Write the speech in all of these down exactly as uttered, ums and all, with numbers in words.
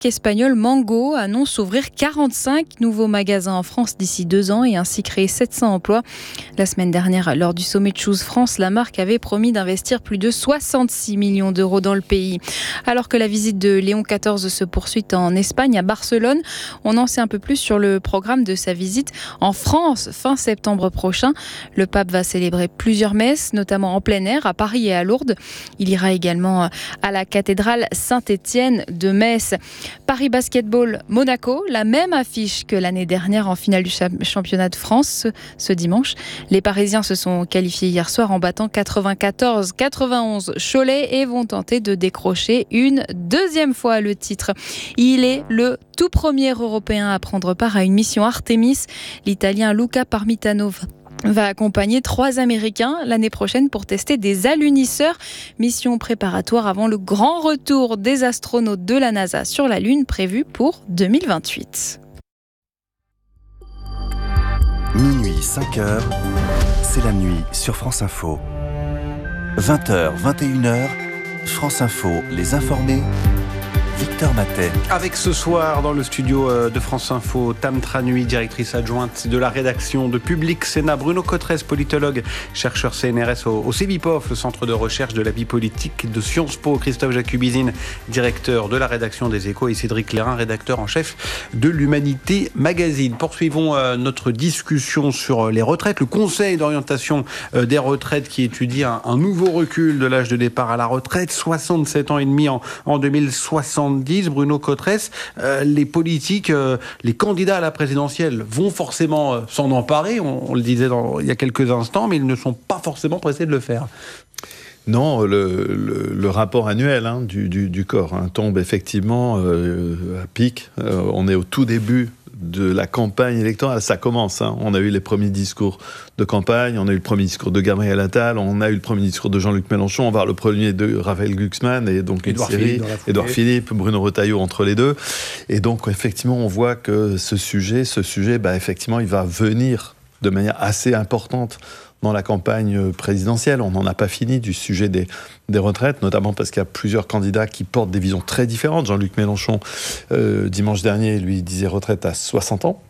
espagnol Mango annonce ouvrir quarante-cinq nouveaux magasins en France d'ici deux ans et ainsi créer sept cents emplois. La semaine dernière, lors du sommet de Choose France, la marque avait promis d'investir plus de soixante-six millions d'euros dans le pays. Alors que la visite de Léon quatorze se poursuit en Espagne, à Barcelone, on en sait un peu plus sur le programme de sa visite en France fin septembre prochain. Le pape va célébrer plusieurs messes, notamment en plein air à Paris et à Lourdes. Il ira également à la cathédrale Saint-Étienne de Metz. Paris Basketball Monaco, la même affiche que l'année dernière en finale du championnat de France ce, ce dimanche. Les Parisiens se sont qualifiés hier soir en battant quatre-vingt-quatorze à quatre-vingt-onze Cholet et vont tenter de décrocher une deuxième fois le titre. Il est le tout premier Européen à prendre part à une mission Artemis. L'Italien Luca Parmitano va accompagner trois Américains l'année prochaine pour tester des alunisseurs. Mission préparatoire avant le grand retour des astronautes de la NASA sur la Lune prévu pour deux mille vingt-huit. Minuit, cinq heures, c'est la nuit sur France Info. vingt heures, vingt et une heures, France Info, les informés. Victor Matet. Avec ce soir dans le studio de France Info, Tam Tranui, directrice adjointe de la rédaction de Public Sénat, Bruno Cotresse, politologue, chercheur C N R S au, au CEVIPOF, le centre de recherche de la vie politique de Sciences Po, Christophe Jacubizine, directeur de la rédaction des Échos, et Cédric Lérin, rédacteur en chef de l'Humanité Magazine. Poursuivons euh, notre discussion sur les retraites. Le Conseil d'orientation euh, des retraites qui étudie un, un nouveau recul de l'âge de départ à la retraite, soixante-sept ans et demi en, en deux mille soixante. Bruno Cotresse, euh, les politiques, euh, les candidats à la présidentielle vont forcément euh, s'en emparer, on, on le disait dans, il y a quelques instants, mais ils ne sont pas forcément pressés de le faire. Non, le, le, le rapport annuel hein, du, du, du corps hein, tombe effectivement euh, à pic. Euh, on est au tout début de la campagne électorale, ça commence. Hein. On a eu les premiers discours de campagne, on a eu le premier discours de Gabriel Attal, on a eu le premier discours de Jean-Luc Mélenchon, on va avoir le premier de Raphaël Glucksmann et donc une Édouard série, Philippe, Édouard Philippe, Bruno Retailleau entre les deux. Et donc effectivement, on voit que ce sujet, ce sujet, bah, effectivement, il va venir de manière assez importante dans la campagne présidentielle. On n'en a pas fini du sujet des, des retraites, notamment parce qu'il y a plusieurs candidats qui portent des visions très différentes. Jean-Luc Mélenchon, euh, dimanche dernier, lui disait retraite à soixante ans.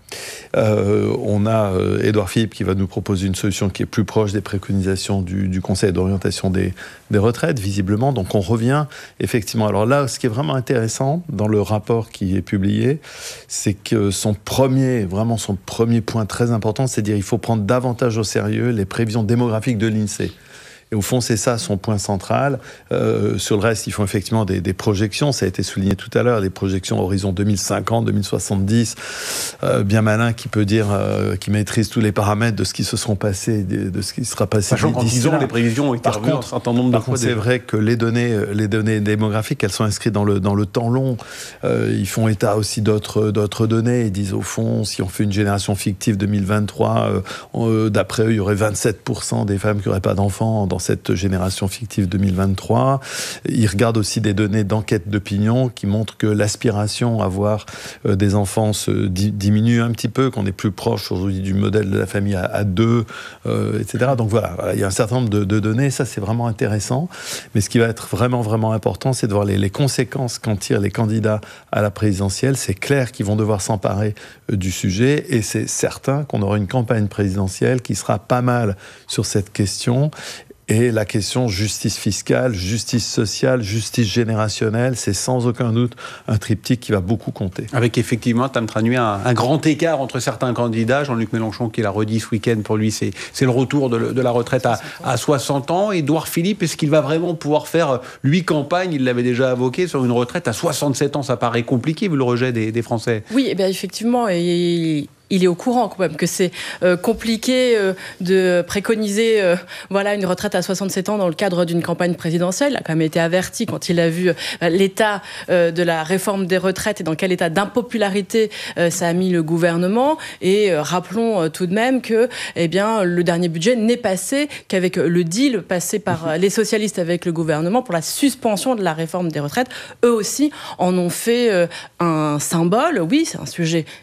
Euh, on a euh, Édouard Philippe qui va nous proposer une solution qui est plus proche des préconisations du, du Conseil d'orientation des, des retraites, visiblement. Donc on revient effectivement. Alors là, ce qui est vraiment intéressant dans le rapport qui est publié, c'est que son premier, vraiment son premier point très important, c'est de dire qu'il faut prendre davantage au sérieux les prévisions démographiques de l'INSEE. Et au fond, c'est ça son point central. Euh, sur le reste, ils font effectivement des, des projections. Ça a été souligné tout à l'heure, des projections horizon deux mille cinquante, deux mille soixante-dix. Euh, bien malin qui peut dire, euh, qui maîtrise tous les paramètres de ce qui se seront passés, de, de ce qui sera passé. Sachant qu'en dix ans, les prévisions ont été revues un certain nombre de par fois. Contre, c'est vrai que les données, les données démographiques, elles sont inscrites dans le, dans le temps long. Euh, ils font état aussi d'autres, d'autres données. Ils disent, au fond, si on fait une génération fictive deux mille vingt-trois, euh, euh, d'après eux, il y aurait vingt-sept pour cent des femmes qui n'auraient pas d'enfants dans cette génération fictive deux mille vingt-trois. Ils regardent aussi des données d'enquête d'opinion qui montrent que l'aspiration à avoir euh, des enfants se di- diminue un petit peu, qu'on est plus proche aujourd'hui du modèle de la famille à, à deux, euh, et cetera. Donc voilà, voilà, il y a un certain nombre de, de données, ça c'est vraiment intéressant. Mais ce qui va être vraiment, vraiment important, c'est de voir les, les conséquences qu'en tirent les candidats à la présidentielle. C'est clair qu'ils vont devoir s'emparer euh, du sujet et c'est certain qu'on aura une campagne présidentielle qui sera pas mal sur cette question. Et la question justice fiscale, justice sociale, justice générationnelle, c'est sans aucun doute un triptyque qui va beaucoup compter. Avec effectivement, Tam Tranui, un, un grand écart entre certains candidats. Jean-Luc Mélenchon, qui l'a redit ce week-end, pour lui, c'est, c'est le retour de, le, de la retraite à, à soixante ans. Édouard Philippe, est-ce qu'il va vraiment pouvoir faire, lui, campagne, il l'avait déjà invoqué, sur une retraite à soixante-sept ans? Ça paraît compliqué, vu le rejet des, des Français. Oui, eh bien, effectivement, et... il est au courant quand même que c'est euh, compliqué euh, de préconiser euh, voilà, une retraite à soixante-sept ans dans le cadre d'une campagne présidentielle. Il a quand même été averti quand il a vu euh, l'état euh, de la réforme des retraites et dans quel état d'impopularité euh, ça a mis le gouvernement. Et euh, rappelons euh, tout de même que eh bien, le dernier budget n'est passé qu'avec le deal passé par euh, les socialistes avec le gouvernement pour la suspension de la réforme des retraites. Eux aussi en ont fait euh, un symbole. Oui, c'est un sujet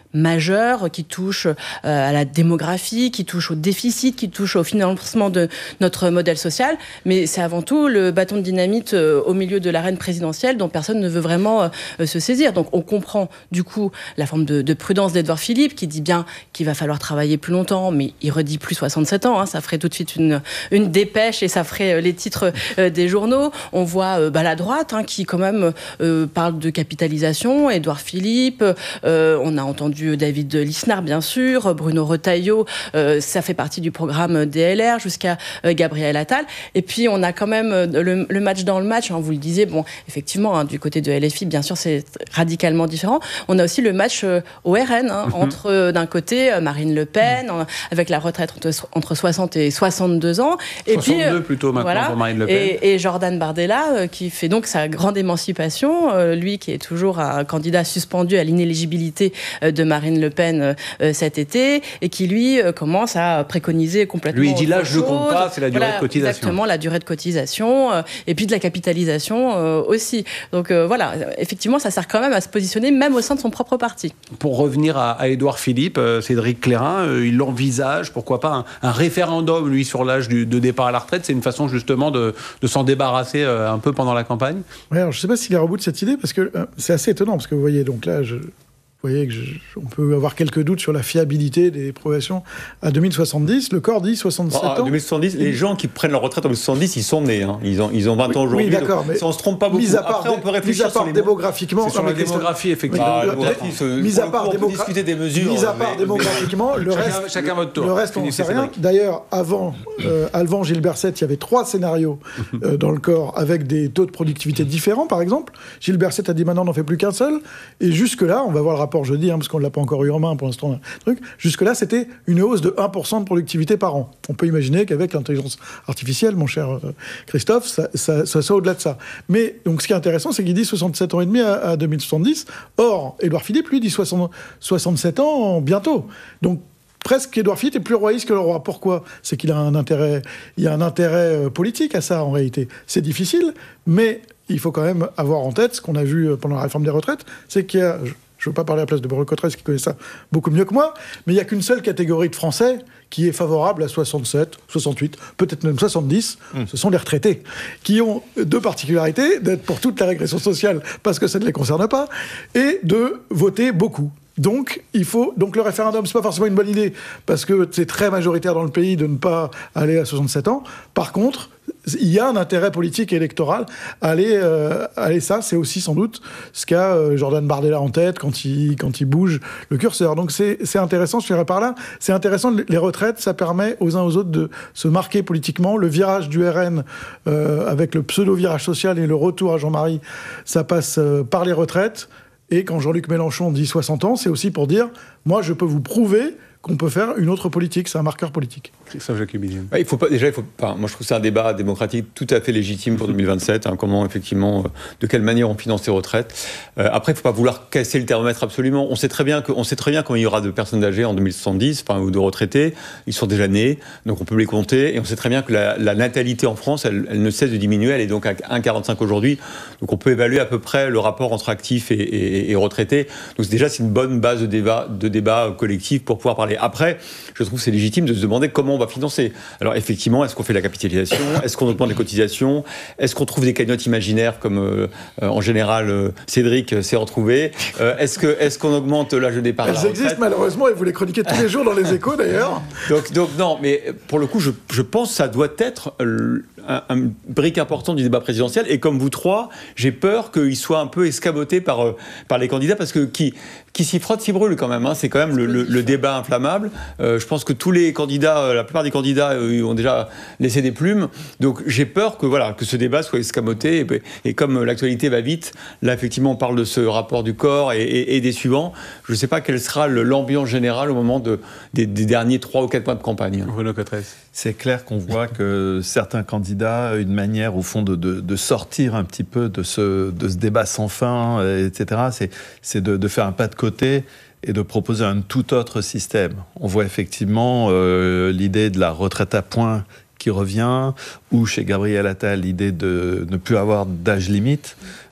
majeur qui touche euh, à la démographie, qui touche au déficit, qui touche au financement de notre modèle social, mais c'est avant tout le bâton de dynamite euh, au milieu de l'arène présidentielle dont personne ne veut vraiment euh, se saisir. Donc on comprend du coup la forme de, de prudence d'Édouard Philippe qui dit bien qu'il va falloir travailler plus longtemps, mais il redit plus soixante-sept ans, hein, ça ferait tout de suite une, une dépêche et ça ferait euh, les titres euh, des journaux. On voit euh, bah, la droite hein, qui quand même euh, parle de capitalisation, Édouard Philippe, euh, on a entendu David Lisnard, bien sûr, Bruno Retailleau, euh, ça fait partie du programme D L R, jusqu'à euh, Gabriel Attal. Et puis, on a quand même le, le match dans le match, hein, vous le disiez, bon, effectivement, hein, du côté de L F I, bien sûr, c'est radicalement différent. On a aussi le match euh, au R N, hein, mm-hmm. entre, euh, d'un côté, euh, Marine Le Pen, mm-hmm. en, avec la retraite entre, entre soixante et soixante-deux ans. Et soixante-deux puis, euh, plutôt maintenant voilà, pour Marine Le Pen. Et, et Jordan Bardella, euh, qui fait donc sa grande émancipation, euh, lui qui est toujours un candidat suspendu à l'inéligibilité euh, de Marine Le Pen euh, cet été, et qui lui euh, commence à préconiser complètement. Lui il dit là je ne compte pas, c'est la durée voilà, de cotisation. Exactement, la durée de cotisation, euh, et puis de la capitalisation euh, aussi. Donc euh, voilà, effectivement ça sert quand même à se positionner même au sein de son propre parti. Pour revenir à, à Édouard Philippe, euh, Cédric Clairin, euh, il envisage, pourquoi pas, un, un référendum lui sur l'âge du, de départ à la retraite. C'est une façon justement de, de s'en débarrasser euh, un peu pendant la campagne. Ouais, alors, je ne sais pas s'il est au bout de cette idée, parce que euh, c'est assez étonnant, parce que vous voyez, donc là, je... Vous voyez qu'on peut avoir quelques doutes sur la fiabilité des progressions à deux mille soixante-dix. Le corps dit soixante-sept bon, ans. deux mille soixante-dix, les gens qui prennent leur retraite en deux mille soixante-dix, ils sont nés. Hein. Ils, ont, ils ont vingt ans aujourd'hui. Oui, d'accord. Mais si on ne se trompe pas beaucoup, mis à part, après on peut réfléchir mis à part sur les démographiquement. C'est sur la démographie, effectivement. Ah, la démographie, ce, mis à part on démogra- peut discuter des mesures. Mis à part mais, démographiquement, mais... le chacun, reste, chacun votre tour. Le reste, on n'en sait rien. D'ailleurs, avant, euh, avant Gilbert sept, il y avait trois scénarios euh, dans le corps avec des taux de productivité différents, par exemple. Gilbert sept a dit maintenant on n'en fait plus qu'un seul. Et jusque-là, on va voir le rapport jeudi, hein, parce qu'on ne l'a pas encore eu en main pour l'instant. Truc. Jusque-là, c'était une hausse de un pour cent de productivité par an. On peut imaginer qu'avec l'intelligence artificielle, mon cher euh, Christophe, ça, ça, ça soit au-delà de ça. Mais donc, ce qui est intéressant, c'est qu'il dit soixante-sept ans et demi à, à deux mille soixante-dix. Or, Édouard Philippe, lui, dit soixante, soixante-sept ans bientôt. Donc, presque Édouard Philippe est plus royiste que le roi. Pourquoi ? C'est qu'il a un intérêt, il y a un intérêt euh, politique à ça, en réalité. C'est difficile, mais il faut quand même avoir en tête ce qu'on a vu pendant la réforme des retraites, c'est qu'il y a... Je ne veux pas parler à la place de Bruno Cotresse, qui connaît ça beaucoup mieux que moi, mais il n'y a qu'une seule catégorie de Français qui est favorable à soixante-sept, soixante-huit, peut-être même soixante-dix. Mmh. Ce sont les retraités, qui ont deux particularités, d'être pour toute la régression sociale, parce que ça ne les concerne pas, et de voter beaucoup. Donc, il faut, donc le référendum, c'est pas forcément une bonne idée, parce que c'est très majoritaire dans le pays de ne pas aller à soixante-sept ans. Par contre, il y a un intérêt politique et électoral à aller, euh, aller ça, c'est aussi sans doute ce qu'a euh, Jordan Bardella en tête quand il, quand il bouge le curseur. Donc c'est, c'est intéressant, je dirais par là, c'est intéressant, les retraites, ça permet aux uns aux autres de se marquer politiquement. Le virage du R N, euh, avec le pseudo-virage social et le retour à Jean-Marie, ça passe euh, par les retraites. Et quand Jean-Luc Mélenchon dit soixante ans, c'est aussi pour dire, moi je peux vous prouver qu'on peut faire une autre politique, c'est un marqueur politique. Christophe Jacubizien. Ouais, il faut pas, déjà, il faut, enfin, moi je trouve que c'est un débat démocratique tout à fait légitime pour deux mille vingt-sept, hein, comment effectivement, euh, de quelle manière on finance les retraites. Euh, après, il ne faut pas vouloir casser le thermomètre absolument. On sait très bien que, on sait très bien combien il y aura de personnes âgées en deux mille soixante-dix, enfin, ou de retraités. Ils sont déjà nés, donc on peut les compter. Et on sait très bien que la, la natalité en France, elle, elle ne cesse de diminuer. Elle est donc à un virgule quarante-cinq aujourd'hui. Donc on peut évaluer à peu près le rapport entre actifs et, et, et retraités. Donc déjà, c'est une bonne base de débat, de débat collectif pour pouvoir parler. Après, je trouve que c'est légitime de se demander comment on va financer. Alors effectivement, est-ce qu'on fait de la capitalisation ? Est-ce qu'on augmente les cotisations ? Est-ce qu'on trouve des cagnottes imaginaires comme euh, euh, en général euh, Cédric s'est retrouvé ? euh, Est-ce que est-ce qu'on augmente l'âge de départ ? Elles existent malheureusement et vous les chroniquez tous les jours dans les Échos d'ailleurs. Donc donc non, mais pour le coup, je, je pense que ça doit être euh, un, un brique important du débat présidentiel. Et comme vous trois, j'ai peur qu'il soit un peu escamoté par euh, par les candidats parce que qui qui s'y frotte s'y brûle quand même. Hein. C'est quand même le, le, le débat inflammable. Euh, je pense que tous les candidats, euh, la plupart des candidats euh, ont déjà laissé des plumes. Donc j'ai peur que, voilà, que ce débat soit escamoté. Et, et comme l'actualité va vite, là effectivement on parle de ce rapport du corps et, et, et des suivants. Je ne sais pas quelle sera le, l'ambiance générale au moment de, des, des derniers trois ou quatre mois de campagne. Bruno Cotresse. C'est clair qu'on voit que certains candidats, une manière au fond de, de, de sortir un petit peu de ce, de ce débat sans fin, et cetera, c'est, c'est de, de faire un pas de côté et de proposer un tout autre système. On voit effectivement euh, l'idée de la retraite à points qui revient, ou chez Gabriel Attal, l'idée de ne plus avoir d'âge limite.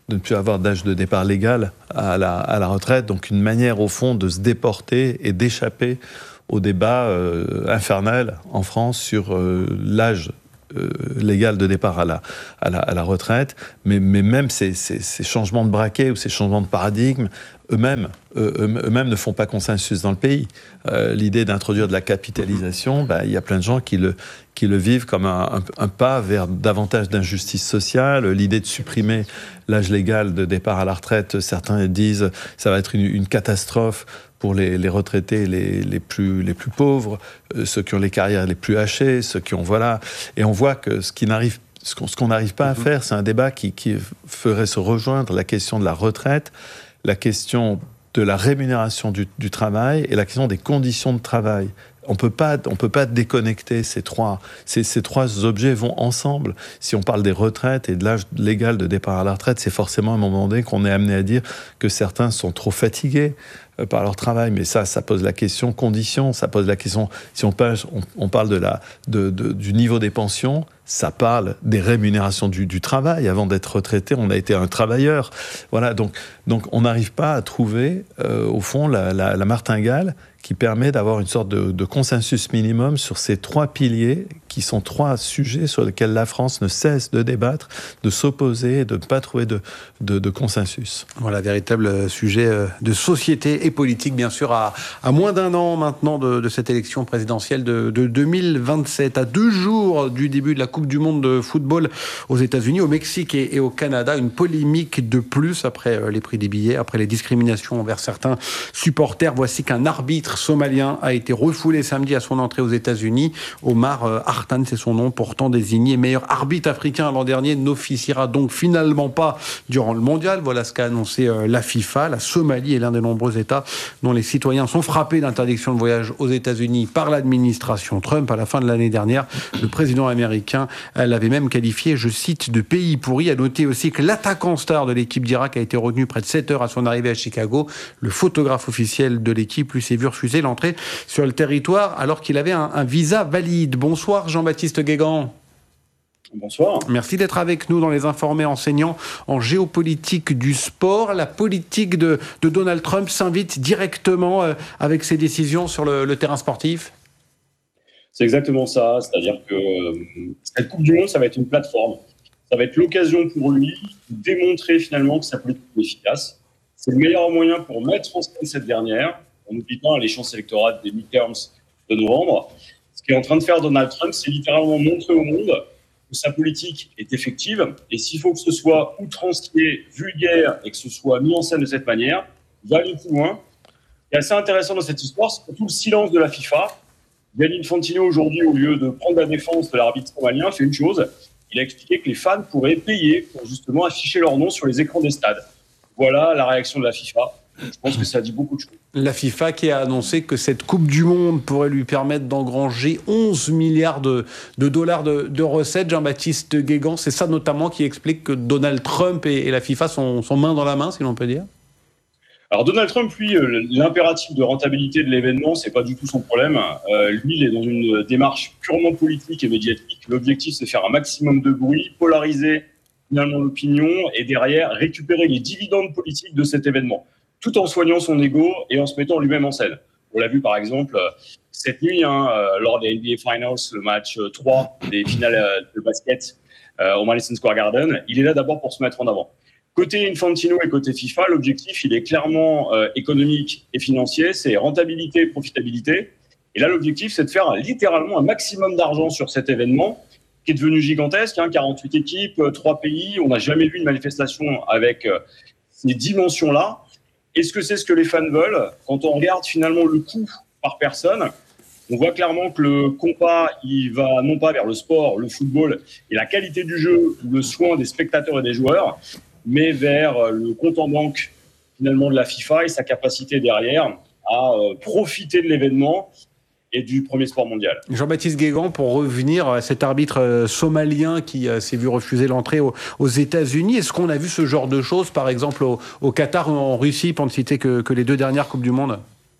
de ne plus avoir d'âge de départ légal à la, à la retraite. Donc une manière, au fond, de se déporter et d'échapper au débat euh, infernal en France sur euh, l'âge euh, légal de départ à la, à la, à la retraite. Mais, mais même ces, ces, ces changements de braquet ou ces changements de paradigme, eux-mêmes, eux, eux-mêmes ne font pas consensus dans le pays. Euh, l'idée d'introduire de la capitalisation, bah, il y a plein de gens qui le, qui le vivent comme un, un, un pas vers davantage d'injustice sociale. L'idée de supprimer l'âge légal de départ à la retraite, certains disent que ça va être une, une catastrophe pour les, les retraités les, les, plus, les plus pauvres, euh, ceux qui ont les carrières les plus hachées, ceux qui ont... Voilà. Et on voit que ce qui n'arrive ce qu'on, ce qu'on n'arrive pas à faire, c'est un débat qui, qui ferait se rejoindre la question de la retraite, la question de la rémunération du, du travail et la question des conditions de travail. On peut pas, on peut pas déconnecter ces trois. Ces, ces trois objets vont ensemble. Si on parle des retraites et de l'âge légal de départ à la retraite, c'est forcément à un moment donné qu'on est amené à dire que certains sont trop fatigués euh, par leur travail. Mais ça, ça pose la question conditions. Ça pose la question. Si on parle, on, on parle de la, de, de, du niveau des pensions, ça parle des rémunérations du, du travail. Avant d'être retraité, on a été un travailleur. Voilà. Donc, donc on n'arrive pas à trouver, euh, au fond, la, la, la martingale qui permet d'avoir une sorte de, de consensus minimum sur ces trois piliers qui sont trois sujets sur lesquels la France ne cesse de débattre, de s'opposer, de ne pas trouver de, de, de consensus. Voilà, véritable sujet de société et politique, bien sûr, à, à moins d'un an maintenant de, de cette élection présidentielle de, de deux mille vingt-sept, à deux jours du début de la Coupe du Monde de football aux États-Unis, au Mexique et, et au Canada. Une polémique de plus après les prix des billets, après les discriminations envers certains supporters. Voici qu'un arbitre somalien a été refoulé samedi à son entrée aux États-Unis. Omar Hartan, c'est son nom, pourtant désigné meilleur arbitre africain l'an dernier, n'officiera donc finalement pas durant le mondial. Voilà ce qu'a annoncé la FIFA. La Somalie est l'un des nombreux États dont les citoyens sont frappés d'interdiction de voyage aux États-Unis par l'administration Trump. À la fin de l'année dernière, le président américain l'avait même qualifié, je cite, de pays pourri. À noter aussi que l'attaquant star de l'équipe d'Irak a été retenu près de sept heures à son arrivée à Chicago. Le photographe officiel de l'équipe lui s'est vu refuser l'entrée sur le territoire alors qu'il avait un, un visa valide. Bonsoir Jean-Baptiste Guégan. Bonsoir. Merci d'être avec nous dans Les Informés enseignants en géopolitique du sport. La politique de, de Donald Trump s'invite directement euh, avec ses décisions sur le, le terrain sportif. C'est exactement ça, c'est-à-dire que euh, cette Coupe du Monde, ça va être une plateforme. Ça va être l'occasion pour lui de démontrer finalement que sa politique est efficace. C'est le meilleur moyen pour mettre en scène cette dernière. On n'oublie pas l'échéance électorale des midterms de novembre. Ce qu'est en train de faire Donald Trump, c'est littéralement montrer au monde que sa politique est effective. Et s'il faut que ce soit outrancier, vulgaire et que ce soit mis en scène de cette manière, il va aller plus loin. Ce qui est assez intéressant dans cette histoire, c'est surtout le silence de la FIFA. Gianni Infantino, aujourd'hui, au lieu de prendre la défense de l'arbitre somalien, fait une chose. Il a expliqué que les fans pourraient payer pour justement afficher leur nom sur les écrans des stades. Voilà la réaction de la FIFA. Je pense que ça dit beaucoup de choses. La FIFA qui a annoncé que cette Coupe du Monde pourrait lui permettre d'engranger onze milliards de, de dollars de, de recettes. Jean-Baptiste Guégan, c'est ça notamment qui explique que Donald Trump et, et la FIFA sont, sont main dans la main, si l'on peut dire. Alors Donald Trump, lui, l'impératif de rentabilité de l'événement, c'est pas du tout son problème. Euh, lui, il est dans une démarche purement politique et médiatique. L'objectif, c'est faire un maximum de bruit, polariser finalement l'opinion et derrière récupérer les dividendes politiques de cet événement, tout en soignant son ego et en se mettant lui-même en scène. On l'a vu par exemple cette nuit, hein, lors des N B A Finals, le match trois des finales de basket euh, au Madison Square Garden. Il est là d'abord pour se mettre en avant. Côté Infantino et côté FIFA, l'objectif, il est clairement euh, économique et financier, c'est rentabilité et profitabilité. Et là, l'objectif, c'est de faire littéralement un maximum d'argent sur cet événement qui est devenu gigantesque, hein, quarante-huit équipes, trois pays. On n'a jamais vu une manifestation avec euh, ces dimensions-là. Est-ce que c'est ce que les fans veulent? Quand on regarde finalement le coût par personne, on voit clairement que le compas, il va non pas vers le sport, le football et la qualité du jeu, le soin des spectateurs et des joueurs, mais vers le compte en banque finalement de la FIFA et sa capacité derrière à euh, profiter de l'événement et du premier sport mondial. Jean-Baptiste Guégan, pour revenir à cet arbitre euh, somalien qui euh, s'est vu refuser l'entrée au, aux États-Unis, est-ce qu'on a vu ce genre de choses, par exemple au, au Qatar ou en Russie, pour ne citer que, que les deux dernières Coupes du Monde?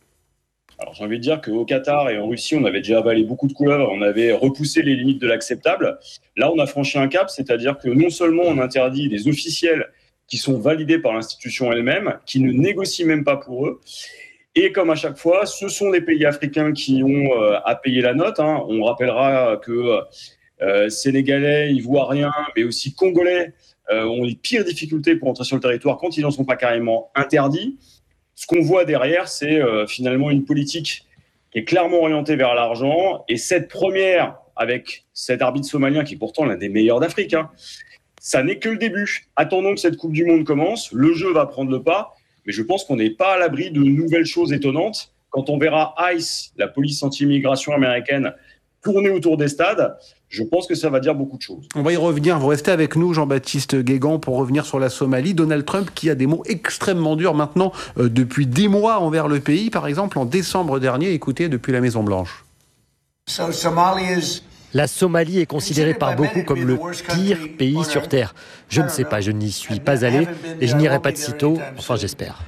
Alors j'ai envie de dire qu'au Qatar et en Russie, on avait déjà avalé beaucoup de couleuvres, on avait repoussé les limites de l'acceptable. Là, on a franchi un cap, c'est-à-dire que non seulement on interdit des officiels qui sont validés par l'institution elle-même, qui ne négocient même pas pour eux. Et comme à chaque fois, ce sont les pays africains qui ont euh, à payer la note. Hein. On rappellera que euh, Sénégalais, Ivoiriens, mais aussi Congolais euh, ont les pires difficultés pour entrer sur le territoire quand ils n'en sont pas carrément interdits. Ce qu'on voit derrière, c'est euh, finalement une politique qui est clairement orientée vers l'argent. Et cette première, avec cet arbitre somalien qui est pourtant l'un des meilleurs d'Afrique, hein, ça n'est que le début. Attendons que cette Coupe du Monde commence. Le jeu va prendre le pas. Mais je pense qu'on n'est pas à l'abri de nouvelles choses étonnantes. Quand on verra ICE, la police anti-immigration américaine, tourner autour des stades, je pense que ça va dire beaucoup de choses. On va y revenir. Vous restez avec nous, Jean-Baptiste Guégan, pour revenir sur la Somalie. Donald Trump qui a des mots extrêmement durs maintenant euh, depuis des mois envers le pays. Par exemple, en décembre dernier, écoutez, depuis la Maison-Blanche. So, Somalia is... La Somalie est considérée par beaucoup comme le pire pays sur Terre. Je ne sais pas, je n'y suis pas allé et je n'irai pas de sitôt, enfin j'espère.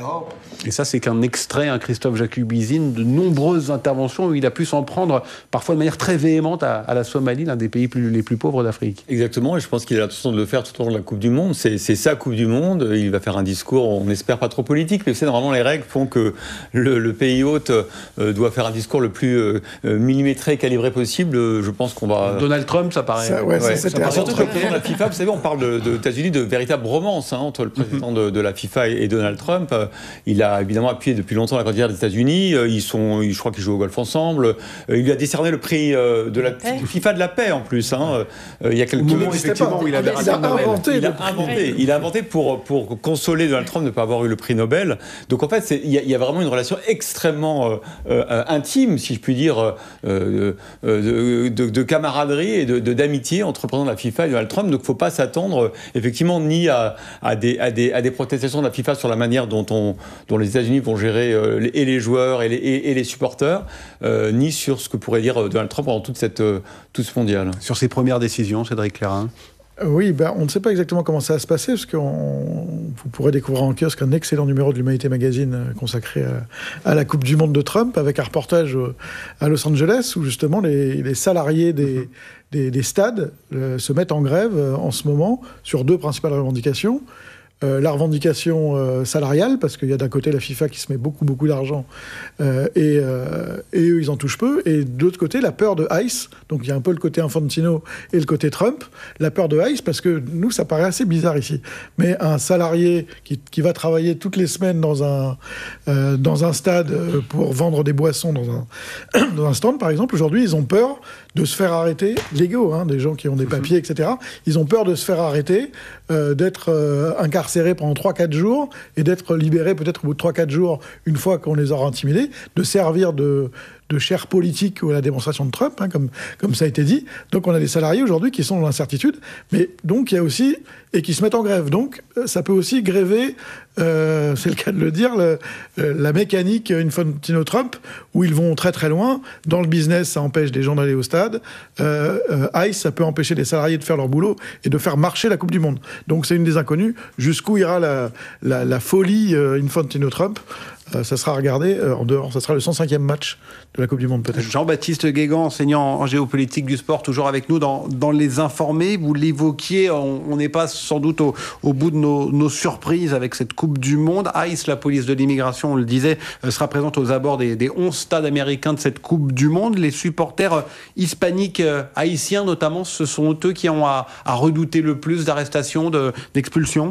Et ça, c'est qu'un extrait, hein, Christophe Jacubizine, de nombreuses interventions où il a pu s'en prendre parfois de manière très véhémente à, à la Somalie, l'un des pays plus, les plus pauvres d'Afrique. Exactement, et je pense qu'il a l'intention de le faire tout au long de la Coupe du Monde. C'est, c'est sa Coupe du Monde, il va faire un discours, on espère pas trop politique, mais c'est normalement les règles font que le, le pays hôte euh, doit faire un discours le plus euh, millimétré et calibré possible. Je pense qu'on va... Donald Trump, ça paraît... Ça, ouais, ouais, ça, ça paraît surtout que le président de la FIFA, vous savez, on parle de, de États-Unis de véritable romance hein, entre le président de, de la FIFA et, et Donald Trump. Il a évidemment appuyé depuis longtemps la candidature des États-Unis. Ils sont, je crois qu'ils jouent au golf ensemble. Il lui a décerné le prix de la FIFA de la paix en plus. Hein. Il y a quelques moments effectivement où il, avait il a inventé. Il a inventé. Il a inventé pour pour consoler Donald Trump de ne pas avoir eu le prix Nobel. Donc en fait, c'est, il, y a, il y a vraiment une relation extrêmement euh, euh, intime, si je puis dire, euh, de, de, de camaraderie et de, de, d'amitié entre le président de la FIFA et Donald Trump. Donc il ne faut pas s'attendre effectivement ni à, à, des, à, des, à des protestations de la FIFA sur la manière dont on dont les États-Unis vont gérer euh, les, et les joueurs et les, et, et les supporters, euh, ni sur ce que pourrait dire Donald Trump pendant toute cette euh, tout ce mondial. Sur ses premières décisions, Cédric Clarin. Oui, ben, on ne sait pas exactement comment ça va se passer, parce que vous pourrez découvrir en kiosque un excellent numéro de l'Humanité Magazine consacré à, à la Coupe du Monde de Trump, avec un reportage à Los Angeles, où justement les, les salariés des, des, des stades euh, se mettent en grève euh, en ce moment sur deux principales revendications. Euh, la revendication euh, salariale, parce qu'il y a d'un côté la FIFA qui se met beaucoup, beaucoup d'argent, euh, et, euh, et eux, ils en touchent peu, et de l'autre côté, la peur de ICE, donc il y a un peu le côté Infantino et le côté Trump, la peur de ICE, parce que nous, ça paraît assez bizarre ici, mais un salarié qui, qui va travailler toutes les semaines dans un, euh, dans un stade pour vendre des boissons dans un, dans un stand, par exemple, aujourd'hui, ils ont peur de se faire arrêter, légaux, hein, des gens qui ont des papiers, et cetera, ils ont peur de se faire arrêter, euh, d'être euh, incarcérés pendant trois quatre jours et d'être libérés peut-être au bout de trois quatre jours, une fois qu'on les aura intimidés, de servir de, de chair politique à la démonstration de Trump, hein, comme, comme ça a été dit. Donc on a des salariés aujourd'hui qui sont dans l'incertitude, mais donc il y a aussi, et qui se mettent en grève. Donc ça peut aussi gréver, euh, c'est le cas de le dire, le, la mécanique Infantino-Trump, où ils vont très très loin. Dans le business, ça empêche des gens d'aller au stade. Euh, euh, ICE, ça peut empêcher des salariés de faire leur boulot et de faire marcher la Coupe du Monde. Donc c'est une des inconnues. Jusqu'où ira la, la, la folie euh, Infantino-Trump? Euh, ça sera regardé euh, en dehors. Ça sera le cent cinquième match de la Coupe du Monde, peut-être. Jean-Baptiste Guégan, enseignant en géopolitique du sport, toujours avec nous dans, dans Les Informés. Vous l'évoquiez, on n'est pas sans doute au, au bout de nos, nos surprises avec cette Coupe du Monde. ICE, la police de l'immigration, on le disait, sera présente aux abords des, des onze stades américains de cette Coupe du Monde. Les supporters hispaniques haïtiens, notamment, ce sont eux qui ont à, à redouter le plus d'arrestations, de, d'expulsions.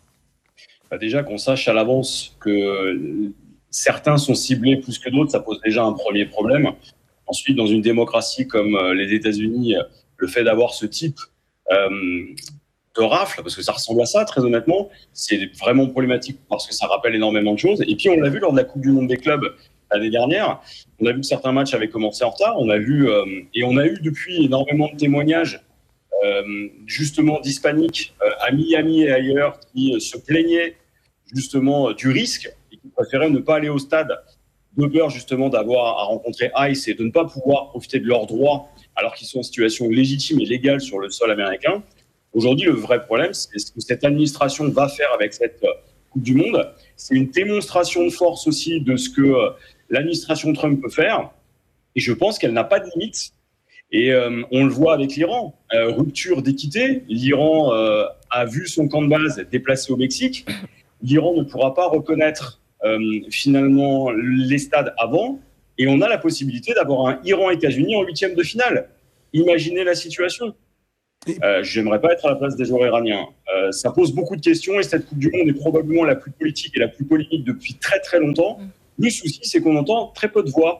Bah déjà, qu'on sache à l'avance que certains sont ciblés plus que d'autres, ça pose déjà un premier problème. Ensuite, dans une démocratie comme les États-Unis, le fait d'avoir ce type euh, de rafle, parce que ça ressemble à ça, très honnêtement, c'est vraiment problématique parce que ça rappelle énormément de choses. Et puis, on l'a vu lors de la Coupe du Monde des clubs l'année dernière. On a vu que certains matchs avaient commencé en retard. On a vu, euh, et on a eu depuis énormément de témoignages, euh, justement d'hispaniques euh, à Miami et ailleurs, qui euh, se plaignaient justement euh, du risque et qui préféraient ne pas aller au stade de peur justement d'avoir à rencontrer ICE et de ne pas pouvoir profiter de leurs droits alors qu'ils sont en situation légitime et légale sur le sol américain. Aujourd'hui, le vrai problème, c'est ce que cette administration va faire avec cette euh, Coupe du Monde. C'est une démonstration de force aussi de ce que euh, l'administration Trump peut faire. Et je pense qu'elle n'a pas de limite. Et euh, on le voit avec l'Iran. Euh, rupture d'équité. L'Iran euh, a vu son camp de base déplacé au Mexique. L'Iran ne pourra pas reconnaître euh, finalement les stades avant, et on a la possibilité d'avoir un Iran-États-Unis en huitième de finale. Imaginez la situation. Euh, j'aimerais pas être à la place des joueurs iraniens. Euh, ça pose beaucoup de questions et cette Coupe du Monde est probablement la plus politique et la plus polémique depuis très très longtemps. Le souci, c'est qu'on entend très peu de voix.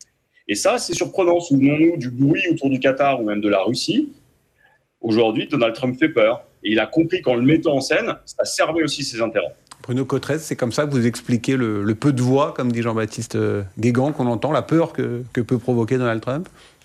Et ça, c'est surprenant. Souvenons-nous du bruit autour du Qatar ou même de la Russie. Aujourd'hui, Donald Trump fait peur. Et il a compris qu'en le mettant en scène, ça servait aussi ses intérêts. Bruno Cotrez, c'est comme ça que vous expliquez le, le peu de voix, comme dit Jean-Baptiste Guégan, qu'on entend, la peur que, que peut provoquer Donald Trump?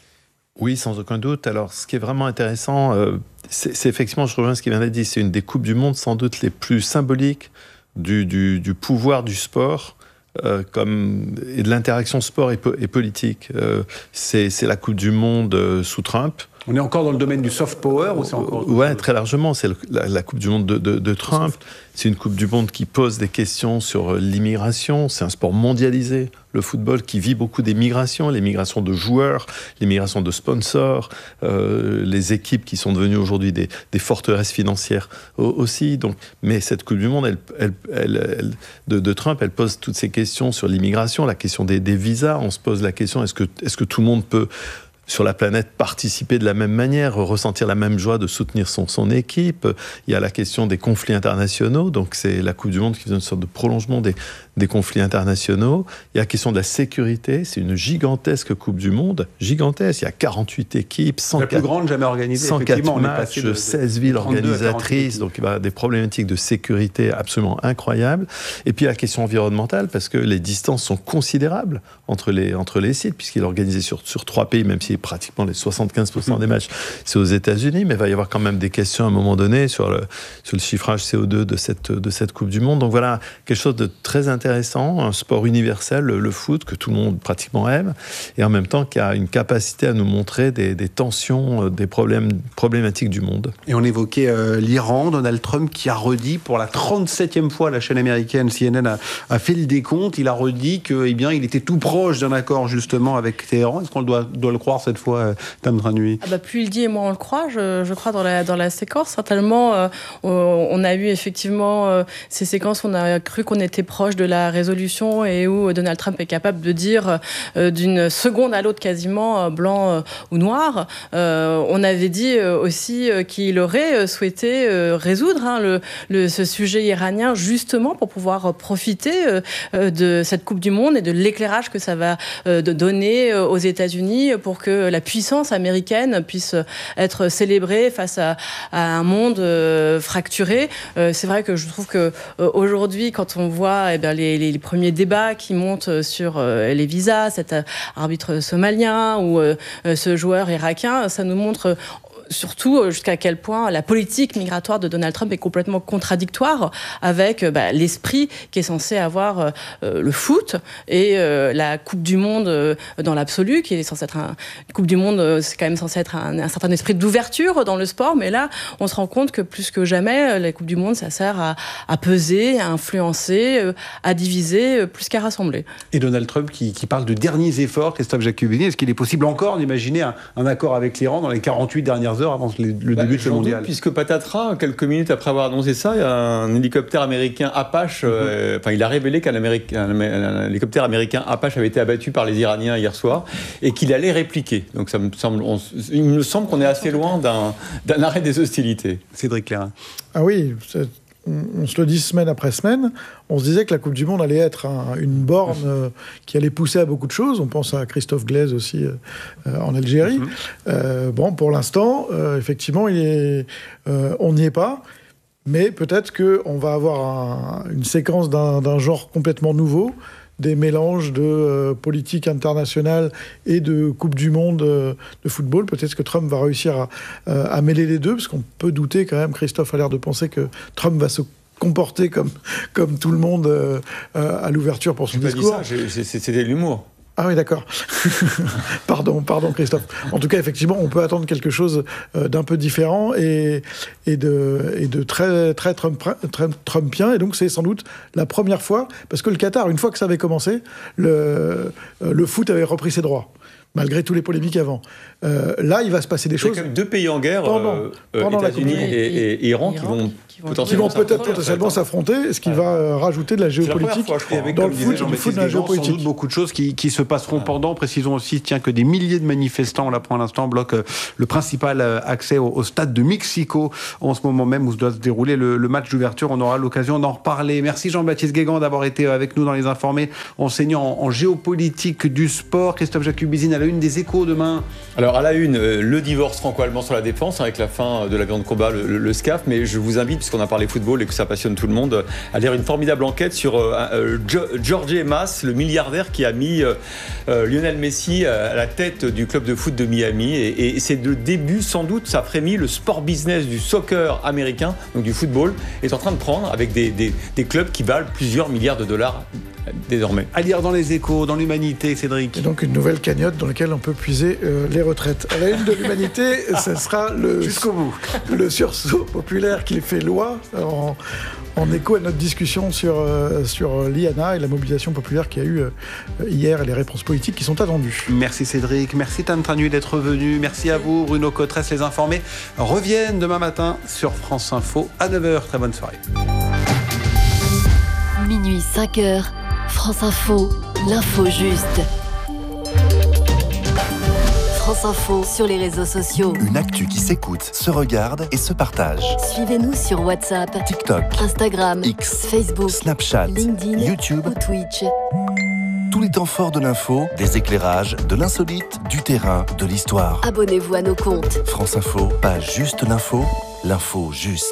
Oui, sans aucun doute. Alors, ce qui est vraiment intéressant, euh, c'est, c'est effectivement, je reviens à ce qui vient d'être dit, c'est une des Coupes du Monde sans doute les plus symboliques du, du, du pouvoir du sport euh, comme, et de l'interaction sport et, po- et politique. Euh, c'est, c'est la Coupe du Monde euh, sous Trump. On est encore dans le domaine du soft power ou c'est encore... Ouais, très largement. C'est le, la, la Coupe du Monde de, de, de Trump. C'est une Coupe du Monde qui pose des questions sur l'immigration. C'est un sport mondialisé, le football, qui vit beaucoup des migrations, les migrations de joueurs, les migrations de sponsors, euh, les équipes qui sont devenues aujourd'hui des, des forteresses financières aussi. Donc, mais cette Coupe du Monde, elle, elle, elle, elle, de, de Trump, elle pose toutes ces questions sur l'immigration, la question des, des visas. On se pose la question, est-ce que, est-ce que tout le monde peut... sur la planète, participer de la même manière, ressentir la même joie de soutenir son, son équipe. Il y a la question des conflits internationaux, donc c'est la Coupe du Monde qui est une sorte de prolongement des, des conflits internationaux. Il y a la question de la sécurité, c'est une gigantesque Coupe du Monde, gigantesque, il y a quarante-huit équipes, cent quatre, la plus grande jamais organisée, cent quatre matchs, de, de, seize villes organisatrices, donc il va y avoir des problématiques de sécurité absolument incroyables. Et puis il y a la question environnementale, parce que les distances sont considérables entre les, entre les sites, puisqu'il est organisé sur, sur trois pays, même si pratiquement les soixante-quinze pour cent des matchs, c'est aux États-Unis, mais il va y avoir quand même des questions à un moment donné sur le, sur le chiffrage C O deux de cette, de cette Coupe du Monde. Donc voilà, quelque chose de très intéressant, un sport universel, le, le foot, que tout le monde pratiquement aime, et en même temps qui a une capacité à nous montrer des, des tensions, des problèmes, problématiques du monde. Et on évoquait euh, l'Iran, Donald Trump qui a redit pour la trente-septième fois, la chaîne américaine C N N a, a fait le décompte, il a redit que, eh bien, il était tout proche d'un accord justement avec Téhéran. Est-ce qu'on doit, doit le croire cette fois, Tam Tranui? Ah bah, plus il dit et moins on le croit, je, je crois, dans la, dans la séquence. Certainement, euh, on a eu effectivement euh, ces séquences où on a cru qu'on était proche de la résolution et où Donald Trump est capable de dire euh, d'une seconde à l'autre quasiment, euh, blanc euh, ou noir. Euh, on avait dit euh, aussi euh, qu'il aurait souhaité euh, résoudre hein, le, le, ce sujet iranien justement pour pouvoir profiter euh, de cette Coupe du Monde et de l'éclairage que ça va euh, de donner aux États-Unis pour que la puissance américaine puisse être célébrée face à, à un monde euh, fracturé. Euh, c'est vrai que je trouve que euh, aujourd'hui, quand on voit eh bien, les, les, les premiers débats qui montent sur euh, les visas, cet euh, arbitre somalien ou euh, ce joueur irakien, ça nous montre surtout jusqu'à quel point la politique migratoire de Donald Trump est complètement contradictoire avec bah, l'esprit qui est censé avoir euh, le foot et euh, la Coupe du Monde euh, dans l'absolu, qui est censée être un, une Coupe du Monde, euh, c'est quand même censé être un, un certain esprit d'ouverture dans le sport, mais là, on se rend compte que plus que jamais, la Coupe du Monde, ça sert à, à peser, à influencer, euh, à diviser, euh, plus qu'à rassembler. Et Donald Trump qui, qui parle de derniers efforts, Christophe Jacobini, est-ce qu'il est possible encore d'imaginer un, un accord avec l'Iran dans les quarante-huit dernières heures avant le, le bah, début de ce mondial? Doute, puisque patatras, quelques minutes après avoir annoncé ça, il y a un hélicoptère américain Apache, mm-hmm. euh, enfin il a révélé qu'un Américain, un, un hélicoptère américain Apache avait été abattu par les Iraniens hier soir et qu'il allait répliquer. Donc ça me semble, on, il me semble qu'on est assez loin d'un, d'un arrêt des hostilités. Cédric Clairin. Ah oui, c'est... on se le dit semaine après semaine, on se disait que la Coupe du Monde allait être un, une borne euh, qui allait pousser à beaucoup de choses. On pense à Christophe Glaise aussi euh, en Algérie. Mm-hmm. Euh, bon, pour l'instant, euh, effectivement, il est, euh, on n'y est pas. Mais peut-être qu'on va avoir un, une séquence d'un, d'un genre complètement nouveau, des mélanges de euh, politique internationale et de Coupe du Monde euh, de football. Peut-être que Trump va réussir à, euh, à mêler les deux, parce qu'on peut douter quand même, Christophe a l'air de penser que Trump va se comporter comme, comme tout le monde euh, euh, à l'ouverture pour son j'ai discours. Pas dit ça, j'ai, c'était de l'humour. Ah oui, d'accord. pardon, pardon Christophe. En tout cas, effectivement, on peut attendre quelque chose euh, d'un peu différent et, et, de, et de très, très, Trump, très trumpien. Et donc, c'est sans doute la première fois, parce que le Qatar, une fois que ça avait commencé, le, euh, le foot avait repris ses droits. malgré tous les polémiques avant. Euh, là, il va se passer des choses. Il y a quand même deux pays en guerre, pendant, euh, pendant États-Unis la et, et, et Iran, qui vont, qui vont, potentiellement, qui vont peut-être potentiellement s'affronter, ce qui ouais. va euh, rajouter de la géopolitique fois, crois, dans le foot, du foot de la géopolitique. Sans doute beaucoup de choses qui, qui se passeront ouais. pendant. Précisons aussi, tiens, que des milliers de manifestants, là pour l'instant, bloquent le principal accès au, au stade de Mexico en ce moment même où se doit se dérouler le, le match d'ouverture. On aura l'occasion d'en reparler. Merci Jean-Baptiste Guégan d'avoir été avec nous dans Les Informés, enseignant en, en géopolitique du sport. Christophe Jacubizine à la une des Échos demain. Alors à la une, euh, le divorce franco-allemand sur la défense, avec la fin de l'avion de combat, le, le, le SCAF, mais je vous invite, puisqu'on a parlé football et que ça passionne tout le monde, à lire une formidable enquête sur euh, euh, Jorge Mas, le milliardaire qui a mis euh, euh, Lionel Messi à la tête du club de foot de Miami, et, et c'est le début, sans doute, ça frémit, le sport business du soccer américain, donc du football, est en train de prendre avec des, des, des clubs qui valent plusieurs milliards de dollars désormais. À lire dans les Échos, dans l'Humanité, Cédric. Et donc une nouvelle cagnotte dans laquelle on peut puiser euh, les retraites. À la une de l'Humanité, ce sera le, jusqu'au bout. le sursaut populaire qui fait loi en, en écho à notre discussion sur, euh, sur l'I A N A et la mobilisation populaire qu'il y a eu euh, hier et les réponses politiques qui sont attendues. Merci Cédric, merci Tam Tranuy d'être venu, merci à vous. Bruno Cotresse, Les Informés reviennent demain matin sur France Info à neuf heures. Très bonne soirée. Minuit cinq heures. France Info, l'info juste. France Info sur les réseaux sociaux. Une actu qui s'écoute, se regarde et se partage. Suivez-nous sur WhatsApp, TikTok, Instagram, X, Facebook, Snapchat, LinkedIn, YouTube ou Twitch. Tous les temps forts de l'info, des éclairages, de l'insolite, du terrain, de l'histoire. Abonnez-vous à nos comptes. France Info, pas juste l'info, l'info juste.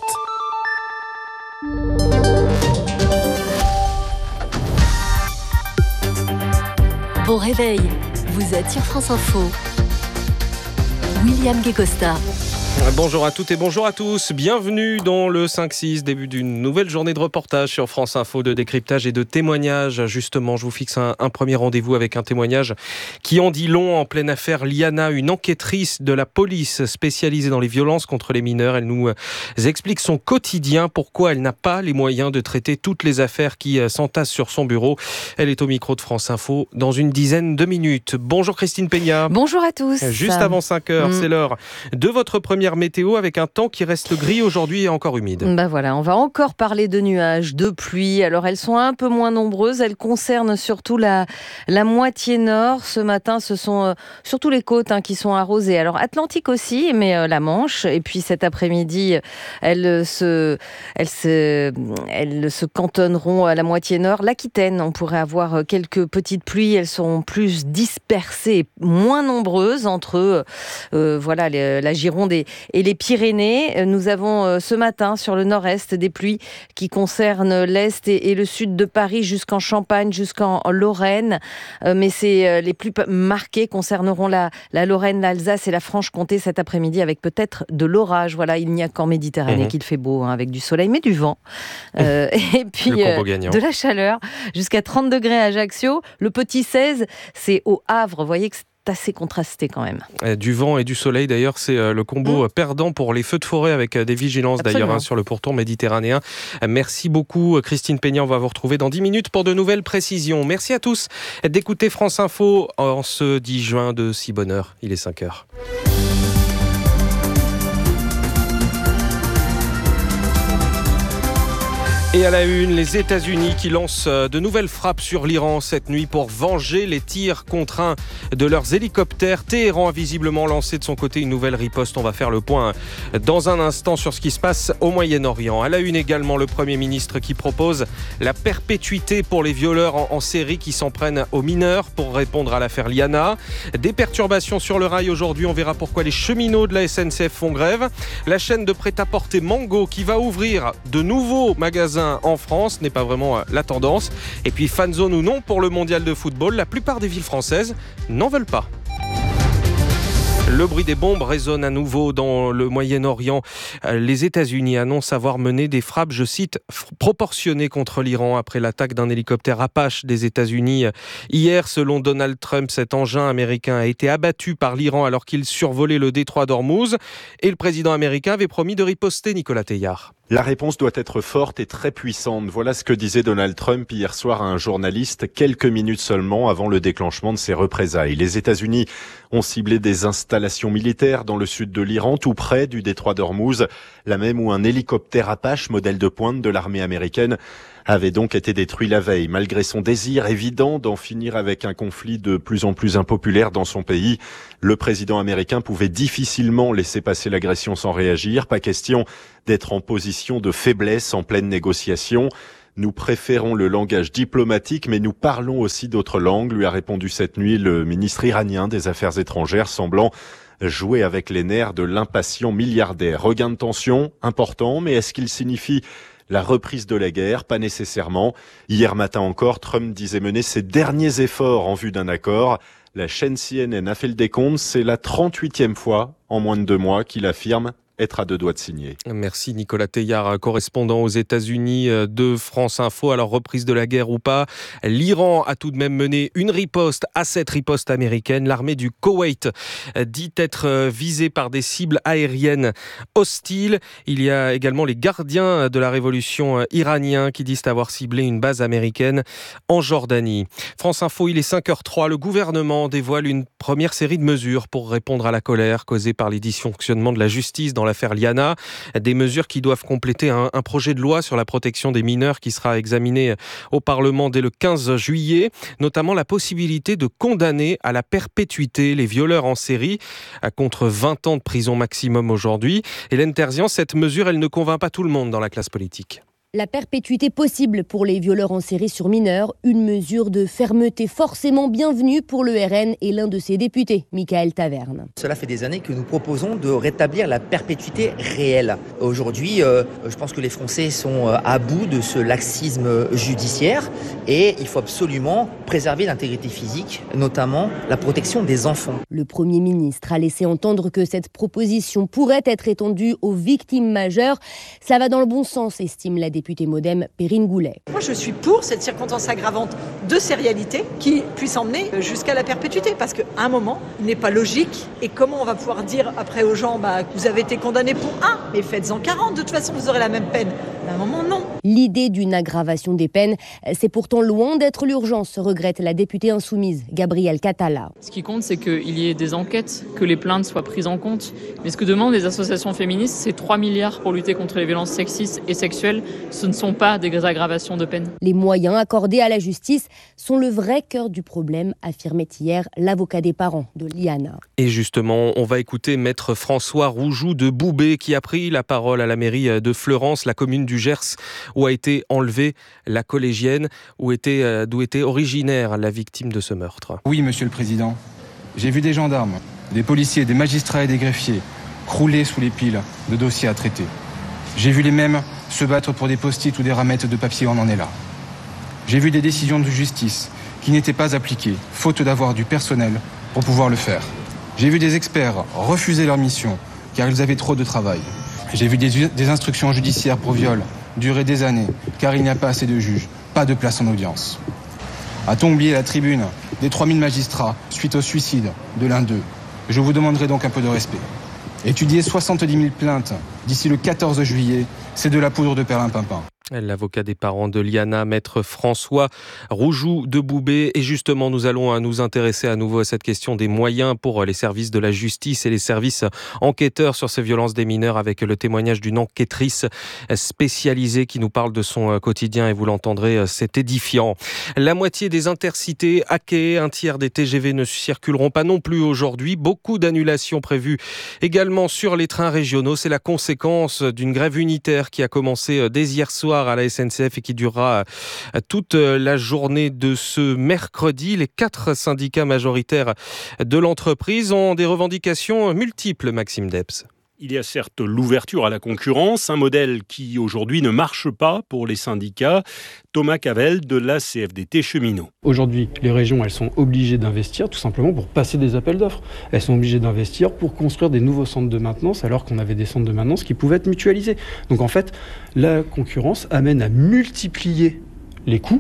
Bon réveil, vous êtes sur France Info. William Guécosta. Bonjour à toutes et bonjour à tous. Bienvenue dans le cinq six, début d'une nouvelle journée de reportage sur France Info, de décryptage et de témoignages. Justement, je vous fixe un, un premier rendez-vous avec un témoignage qui en dit long en pleine affaire Liana, une enquêtrice de la police spécialisée dans les violences contre les mineurs. Elle nous explique son quotidien, pourquoi elle n'a pas les moyens de traiter toutes les affaires qui s'entassent sur son bureau. Elle est au micro de France Info dans une dizaine de minutes. Bonjour Christine Peña. Bonjour à tous. Juste avant cinq heures, mmh. c'est l'heure de votre première météo avec un temps qui reste gris aujourd'hui et encore humide. Ben voilà, on va encore parler de nuages, de pluie. Alors elles sont un peu moins nombreuses, elles concernent surtout la, la moitié nord. Ce matin, ce sont euh, surtout les côtes hein, qui sont arrosées. Alors Atlantique aussi, mais euh, la Manche. Et puis cet après-midi, elles se, elles, se, elles se cantonneront à la moitié nord. L'Aquitaine, on pourrait avoir quelques petites pluies. Elles sont plus dispersées, moins nombreuses entre euh, voilà, les, la Gironde et Et les Pyrénées. Nous avons ce matin sur le nord-est des pluies qui concernent l'est et le sud de Paris jusqu'en Champagne, jusqu'en Lorraine. Mais c'est les plus marquées concerneront la, la Lorraine, l'Alsace et la Franche-Comté cet après-midi avec peut-être de l'orage. Voilà, il n'y a qu'en Méditerranée mmh. qu'il fait beau hein, avec du soleil mais du vent. Euh, et puis euh, de la chaleur jusqu'à trente degrés à Ajaccio. Le petit seize, c'est au Havre. Vous voyez que c'est assez contrasté quand même. Du vent et du soleil d'ailleurs, c'est le combo mmh. perdant pour les feux de forêt avec des vigilances Absolument. d'ailleurs hein, sur le pourtour méditerranéen. Merci beaucoup Christine Peña, on va vous retrouver dans dix minutes pour de nouvelles précisions. Merci à tous d'écouter France Info en ce dix juin de si bonne heure. Il est cinq heures. Et à la une, les États-Unis qui lancent de nouvelles frappes sur l'Iran cette nuit pour venger les tirs contraints de leurs hélicoptères. Téhéran a visiblement lancé de son côté une nouvelle riposte. On va faire le point dans un instant sur ce qui se passe au Moyen-Orient. À la une également, le Premier ministre qui propose la perpétuité pour les violeurs en, en série qui s'en prennent aux mineurs pour répondre à l'affaire Liana. Des perturbations sur le rail aujourd'hui. On verra pourquoi les cheminots de la S N C F font grève. La chaîne de prêt-à-porter Mango qui va ouvrir de nouveaux magasins en France n'est pas vraiment la tendance. Et puis fanzone ou non pour le mondial de football, la plupart des villes françaises n'en veulent pas. Le bruit des bombes résonne à nouveau dans le Moyen-Orient. Les États-Unis annoncent avoir mené des frappes, je cite, proportionnées contre l'Iran après l'attaque d'un hélicoptère Apache des États-Unis. Hier, selon Donald Trump, cet engin américain a été abattu par l'Iran alors qu'il survolait le détroit d'Ormuz. Et le président américain avait promis de riposter, Nicolas Teillard. La réponse doit être forte et très puissante. Voilà ce que disait Donald Trump hier soir à un journaliste, quelques minutes seulement avant le déclenchement de ses représailles. Les États-Unis ont ciblé des installations militaires dans le sud de l'Iran, tout près du détroit d'Ormuz, là même où un hélicoptère Apache, modèle de pointe de l'armée américaine, avait donc été détruit la veille. Malgré son désir évident d'en finir avec un conflit de plus en plus impopulaire dans son pays, le président américain pouvait difficilement laisser passer l'agression sans réagir. Pas question d'être en position de faiblesse en pleine négociation. Nous préférons le langage diplomatique, mais nous parlons aussi d'autres langues, lui a répondu cette nuit le ministre iranien des Affaires étrangères, semblant jouer avec les nerfs de l'impatient milliardaire. Regain de tension important, mais est-ce qu'il signifie la reprise de la guerre? Pas nécessairement. Hier matin encore, Trump disait mener ses derniers efforts en vue d'un accord. La chaîne C N N a fait le décompte, c'est la trente-huitième fois en moins de deux mois qu'il affirme être à deux doigts de signer. Merci Nicolas Teillard, correspondant aux États-Unis de France Info. Alors, reprise de la guerre ou pas, l'Iran a tout de même mené une riposte à cette riposte américaine. L'armée du Koweït dit être visée par des cibles aériennes hostiles. Il y a également les gardiens de la révolution iraniens qui disent avoir ciblé une base américaine en Jordanie. France Info, il est cinq heures zéro trois. Le gouvernement dévoile une première série de mesures pour répondre à la colère causée par les dysfonctionnements de la justice dans l'affaire Liana. Des mesures qui doivent compléter un, un projet de loi sur la protection des mineurs qui sera examiné au Parlement dès le quinze juillet. Notamment la possibilité de condamner à la perpétuité les violeurs en série contre vingt ans de prison maximum aujourd'hui. Hélène Terzian, cette mesure, elle ne convainc pas tout le monde dans la classe politique. La perpétuité possible pour les violeurs en série sur mineurs, une mesure de fermeté forcément bienvenue pour le R N et l'un de ses députés, Michael Taverne. Cela fait des années que nous proposons de rétablir la perpétuité réelle. Aujourd'hui, euh, je pense que les Français sont à bout de ce laxisme judiciaire et il faut absolument préserver l'intégrité physique, notamment la protection des enfants. Le Premier ministre a laissé entendre que cette proposition pourrait être étendue aux victimes majeures. Ça va dans le bon sens, estime la députée. Députée Modem, Perrine Goulet. Moi, je suis pour cette circonstance aggravante de sérialité qui puisse emmener jusqu'à la perpétuité. Parce qu'à un moment, il n'est pas logique. Et comment on va pouvoir dire après aux gens, bah, vous avez été condamné pour un, mais faites-en quarante. De toute façon, vous aurez la même peine. À un moment, non. L'idée d'une aggravation des peines, c'est pourtant loin d'être l'urgence, regrette la députée insoumise, Gabrielle Catala. Ce qui compte, c'est qu'il y ait des enquêtes, que les plaintes soient prises en compte. Mais ce que demandent les associations féministes, c'est trois milliards pour lutter contre les violences sexistes et sexuelles. Ce ne sont pas des aggravations de peine. Les moyens accordés à la justice sont le vrai cœur du problème, affirmait hier l'avocat des parents de Liana. Et justement, on va écouter maître François Roujoux de Boubé qui a pris la parole à la mairie de Fleurance, la commune du Gers, où a été enlevée la collégienne, où était, d'où était originaire la victime de ce meurtre. Oui, monsieur le président, j'ai vu des gendarmes, des policiers, des magistrats et des greffiers crouler sous les piles de dossiers à traiter. J'ai vu les mêmes se battre pour des post-it ou des ramettes de papier, on en est là. J'ai vu des décisions de justice qui n'étaient pas appliquées, faute d'avoir du personnel pour pouvoir le faire. J'ai vu des experts refuser leur mission car ils avaient trop de travail. J'ai vu des, des instructions judiciaires pour viol durer des années car il n'y a pas assez de juges, pas de place en audience. A-t-on oublié la tribune des trois mille magistrats suite au suicide de l'un d'eux? Je vous demanderai donc un peu de respect. Étudier soixante-dix mille plaintes d'ici le quatorze juillet, c'est de la poudre de perlimpinpin. L'avocat des parents de Liana, maître François Roujoux de Boubé. Et justement, nous allons nous intéresser à nouveau à cette question des moyens pour les services de la justice et les services enquêteurs sur ces violences des mineurs avec le témoignage d'une enquêtrice spécialisée qui nous parle de son quotidien et vous l'entendrez, c'est édifiant. La moitié des intercités hackées, un tiers des T G V ne circuleront pas non plus aujourd'hui. Beaucoup d'annulations prévues également sur les trains régionaux. C'est la conséquence d'une grève unitaire qui a commencé dès hier soir à la S N C F et qui durera toute la journée de ce mercredi. Les quatre syndicats majoritaires de l'entreprise ont des revendications multiples, Maxime Debs. Il y a certes l'ouverture à la concurrence, un modèle qui aujourd'hui ne marche pas pour les syndicats. Thomas Cavelle de la C F D T Cheminots. Aujourd'hui, les régions, elles sont obligées d'investir tout simplement pour passer des appels d'offres. Elles sont obligées d'investir pour construire des nouveaux centres de maintenance alors qu'on avait des centres de maintenance qui pouvaient être mutualisés. Donc en fait, la concurrence amène à multiplier les coûts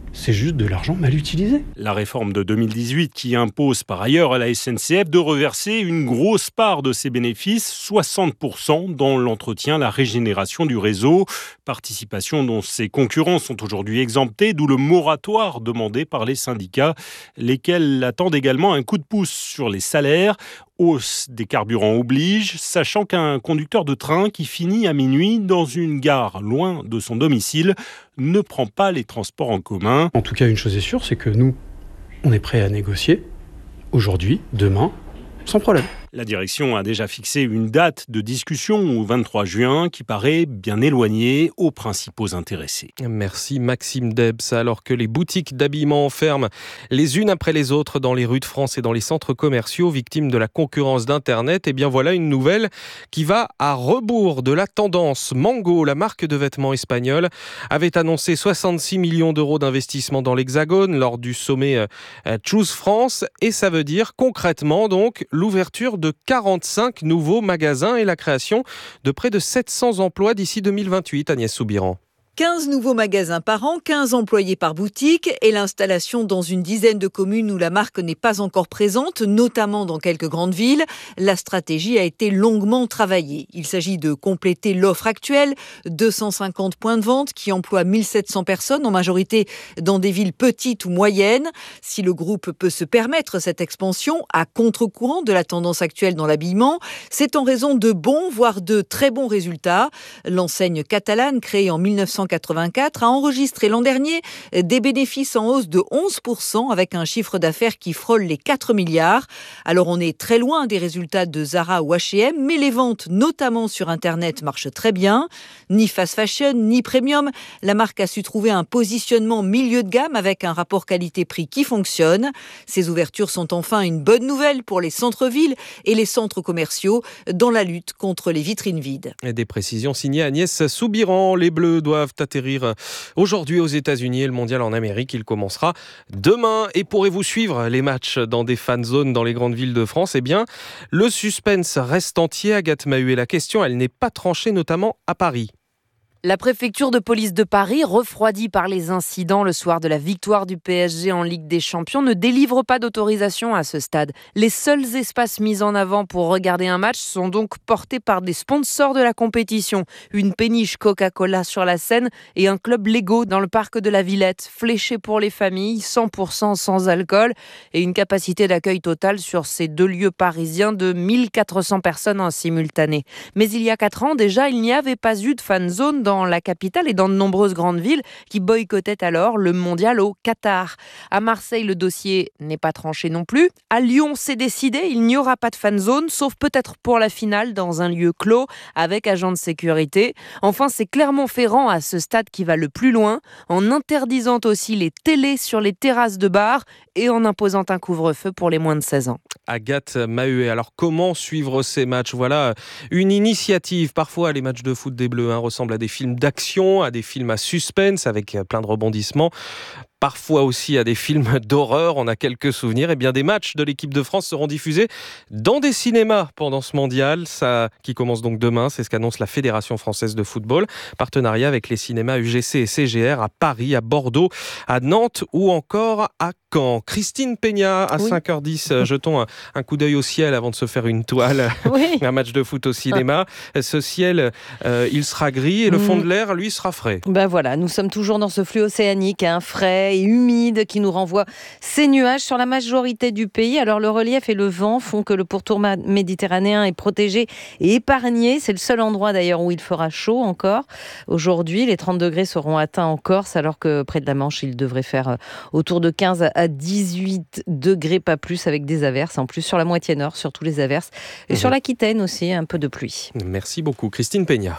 c'est juste de l'argent mal utilisé. La réforme de deux mille dix-huit qui impose par ailleurs à la S N C F de reverser une grosse part de ses bénéfices, soixante pour cent, dans l'entretien, la régénération du réseau. Participation dont ses concurrents sont aujourd'hui exemptés, d'où le moratoire demandé par les syndicats, lesquels attendent également un coup de pouce sur les salaires. Hausse des carburants oblige, sachant qu'un conducteur de train qui finit à minuit dans une gare loin de son domicile ne prend pas les transports en commun. En tout cas, une chose est sûre, c'est que nous, on est prêt à négocier aujourd'hui, demain, sans problème. La direction a déjà fixé une date de discussion au vingt-trois juin qui paraît bien éloignée aux principaux intéressés. Merci Maxime Debs. Alors que les boutiques d'habillement ferment les unes après les autres dans les rues de France et dans les centres commerciaux victimes de la concurrence d'Internet, et bien voilà une nouvelle qui va à rebours de la tendance. Mango, la marque de vêtements espagnole, avait annoncé soixante-six millions d'euros d'investissement dans l'Hexagone lors du sommet Choose France, et ça veut dire concrètement donc l'ouverture de quarante-cinq nouveaux magasins et la création de près de sept cents emplois d'ici deux mille vingt-huit, Agnès Soubiran. quinze nouveaux magasins par an, quinze employés par boutique et l'installation dans une dizaine de communes où la marque n'est pas encore présente, notamment dans quelques grandes villes. La stratégie a été longuement travaillée. Il s'agit de compléter l'offre actuelle, deux cent cinquante points de vente qui emploient mille sept cents personnes, en majorité dans des villes petites ou moyennes. Si le groupe peut se permettre cette expansion à contre-courant de la tendance actuelle dans l'habillement, c'est en raison de bons, voire de très bons résultats. L'enseigne catalane, créée en mille neuf cent quatre-vingt-quatre, a enregistré l'an dernier des bénéfices en hausse de onze pour cent avec un chiffre d'affaires qui frôle les quatre milliards. Alors on est très loin des résultats de Zara ou H et M, mais les ventes, notamment sur Internet, marchent très bien. Ni fast fashion, ni premium, la marque a su trouver un positionnement milieu de gamme avec un rapport qualité-prix qui fonctionne. Ces ouvertures sont enfin une bonne nouvelle pour les centres-villes et les centres commerciaux dans la lutte contre les vitrines vides. Et des précisions signées Agnès Soubiran. Les Bleus doivent atterrir aujourd'hui aux États-Unis et le mondial en Amérique, il commencera demain. Et pourrez-vous suivre les matchs dans des fan zones dans les grandes villes de France? Eh bien, le suspense reste entier. Agathe Mahut, et la question, elle n'est pas tranchée, notamment à Paris. La préfecture de police de Paris, refroidie par les incidents le soir de la victoire du P S G en Ligue des Champions, ne délivre pas d'autorisation à ce stade. Les seuls espaces mis en avant pour regarder un match sont donc portés par des sponsors de la compétition. Une péniche Coca-Cola sur la Seine et un club Lego dans le parc de la Villette, fléché pour les familles, cent pour cent sans alcool et une capacité d'accueil totale sur ces deux lieux parisiens de mille quatre cents personnes en simultané. Mais il y a quatre ans déjà, il n'y avait pas eu de fan zone dans la capitale et dans de nombreuses grandes villes qui boycottaient alors le mondial au Qatar. À Marseille, le dossier n'est pas tranché non plus. À Lyon, c'est décidé, il n'y aura pas de fan zone, sauf peut-être pour la finale dans un lieu clos avec agents de sécurité. Enfin, c'est Clermont-Ferrand à ce stade qui va le plus loin, en interdisant aussi les télés sur les terrasses de bars et en imposant un couvre-feu pour les moins de seize ans. Agathe Mahut, alors comment suivre ces matchs? Voilà une initiative. Parfois, les matchs de foot des Bleus hein, ressemblent à des films d'action, à des films à suspense avec plein de rebondissements. Parfois aussi à des films d'horreur, on a quelques souvenirs. Et bien des matchs de l'équipe de France seront diffusés dans des cinémas pendant ce mondial, ça qui commence donc demain, c'est ce qu'annonce la Fédération française de football. Partenariat avec les cinémas U G C et C G R à Paris, à Bordeaux, à Nantes ou encore à Caen. Christine Peña à oui. cinq heures dix, jetons un, un coup d'œil au ciel avant de se faire une toile. Oui. Un match de foot au cinéma. Ce ciel, euh, il sera gris et le fond de l'air, lui, sera frais. Ben voilà, nous sommes toujours dans ce flux océanique, hein, frais et humide qui nous renvoie ces nuages sur la majorité du pays. Alors le relief et le vent font que le pourtour méditerranéen est protégé et épargné. C'est le seul endroit d'ailleurs où il fera chaud encore. Aujourd'hui, les trente degrés seront atteints en Corse alors que près de la Manche, il devrait faire autour de quinze à dix-huit degrés, pas plus, avec des averses. En plus sur la moitié nord, surtout les averses. Et mmh. sur l'Aquitaine aussi, un peu de pluie. Merci beaucoup Christine Peña.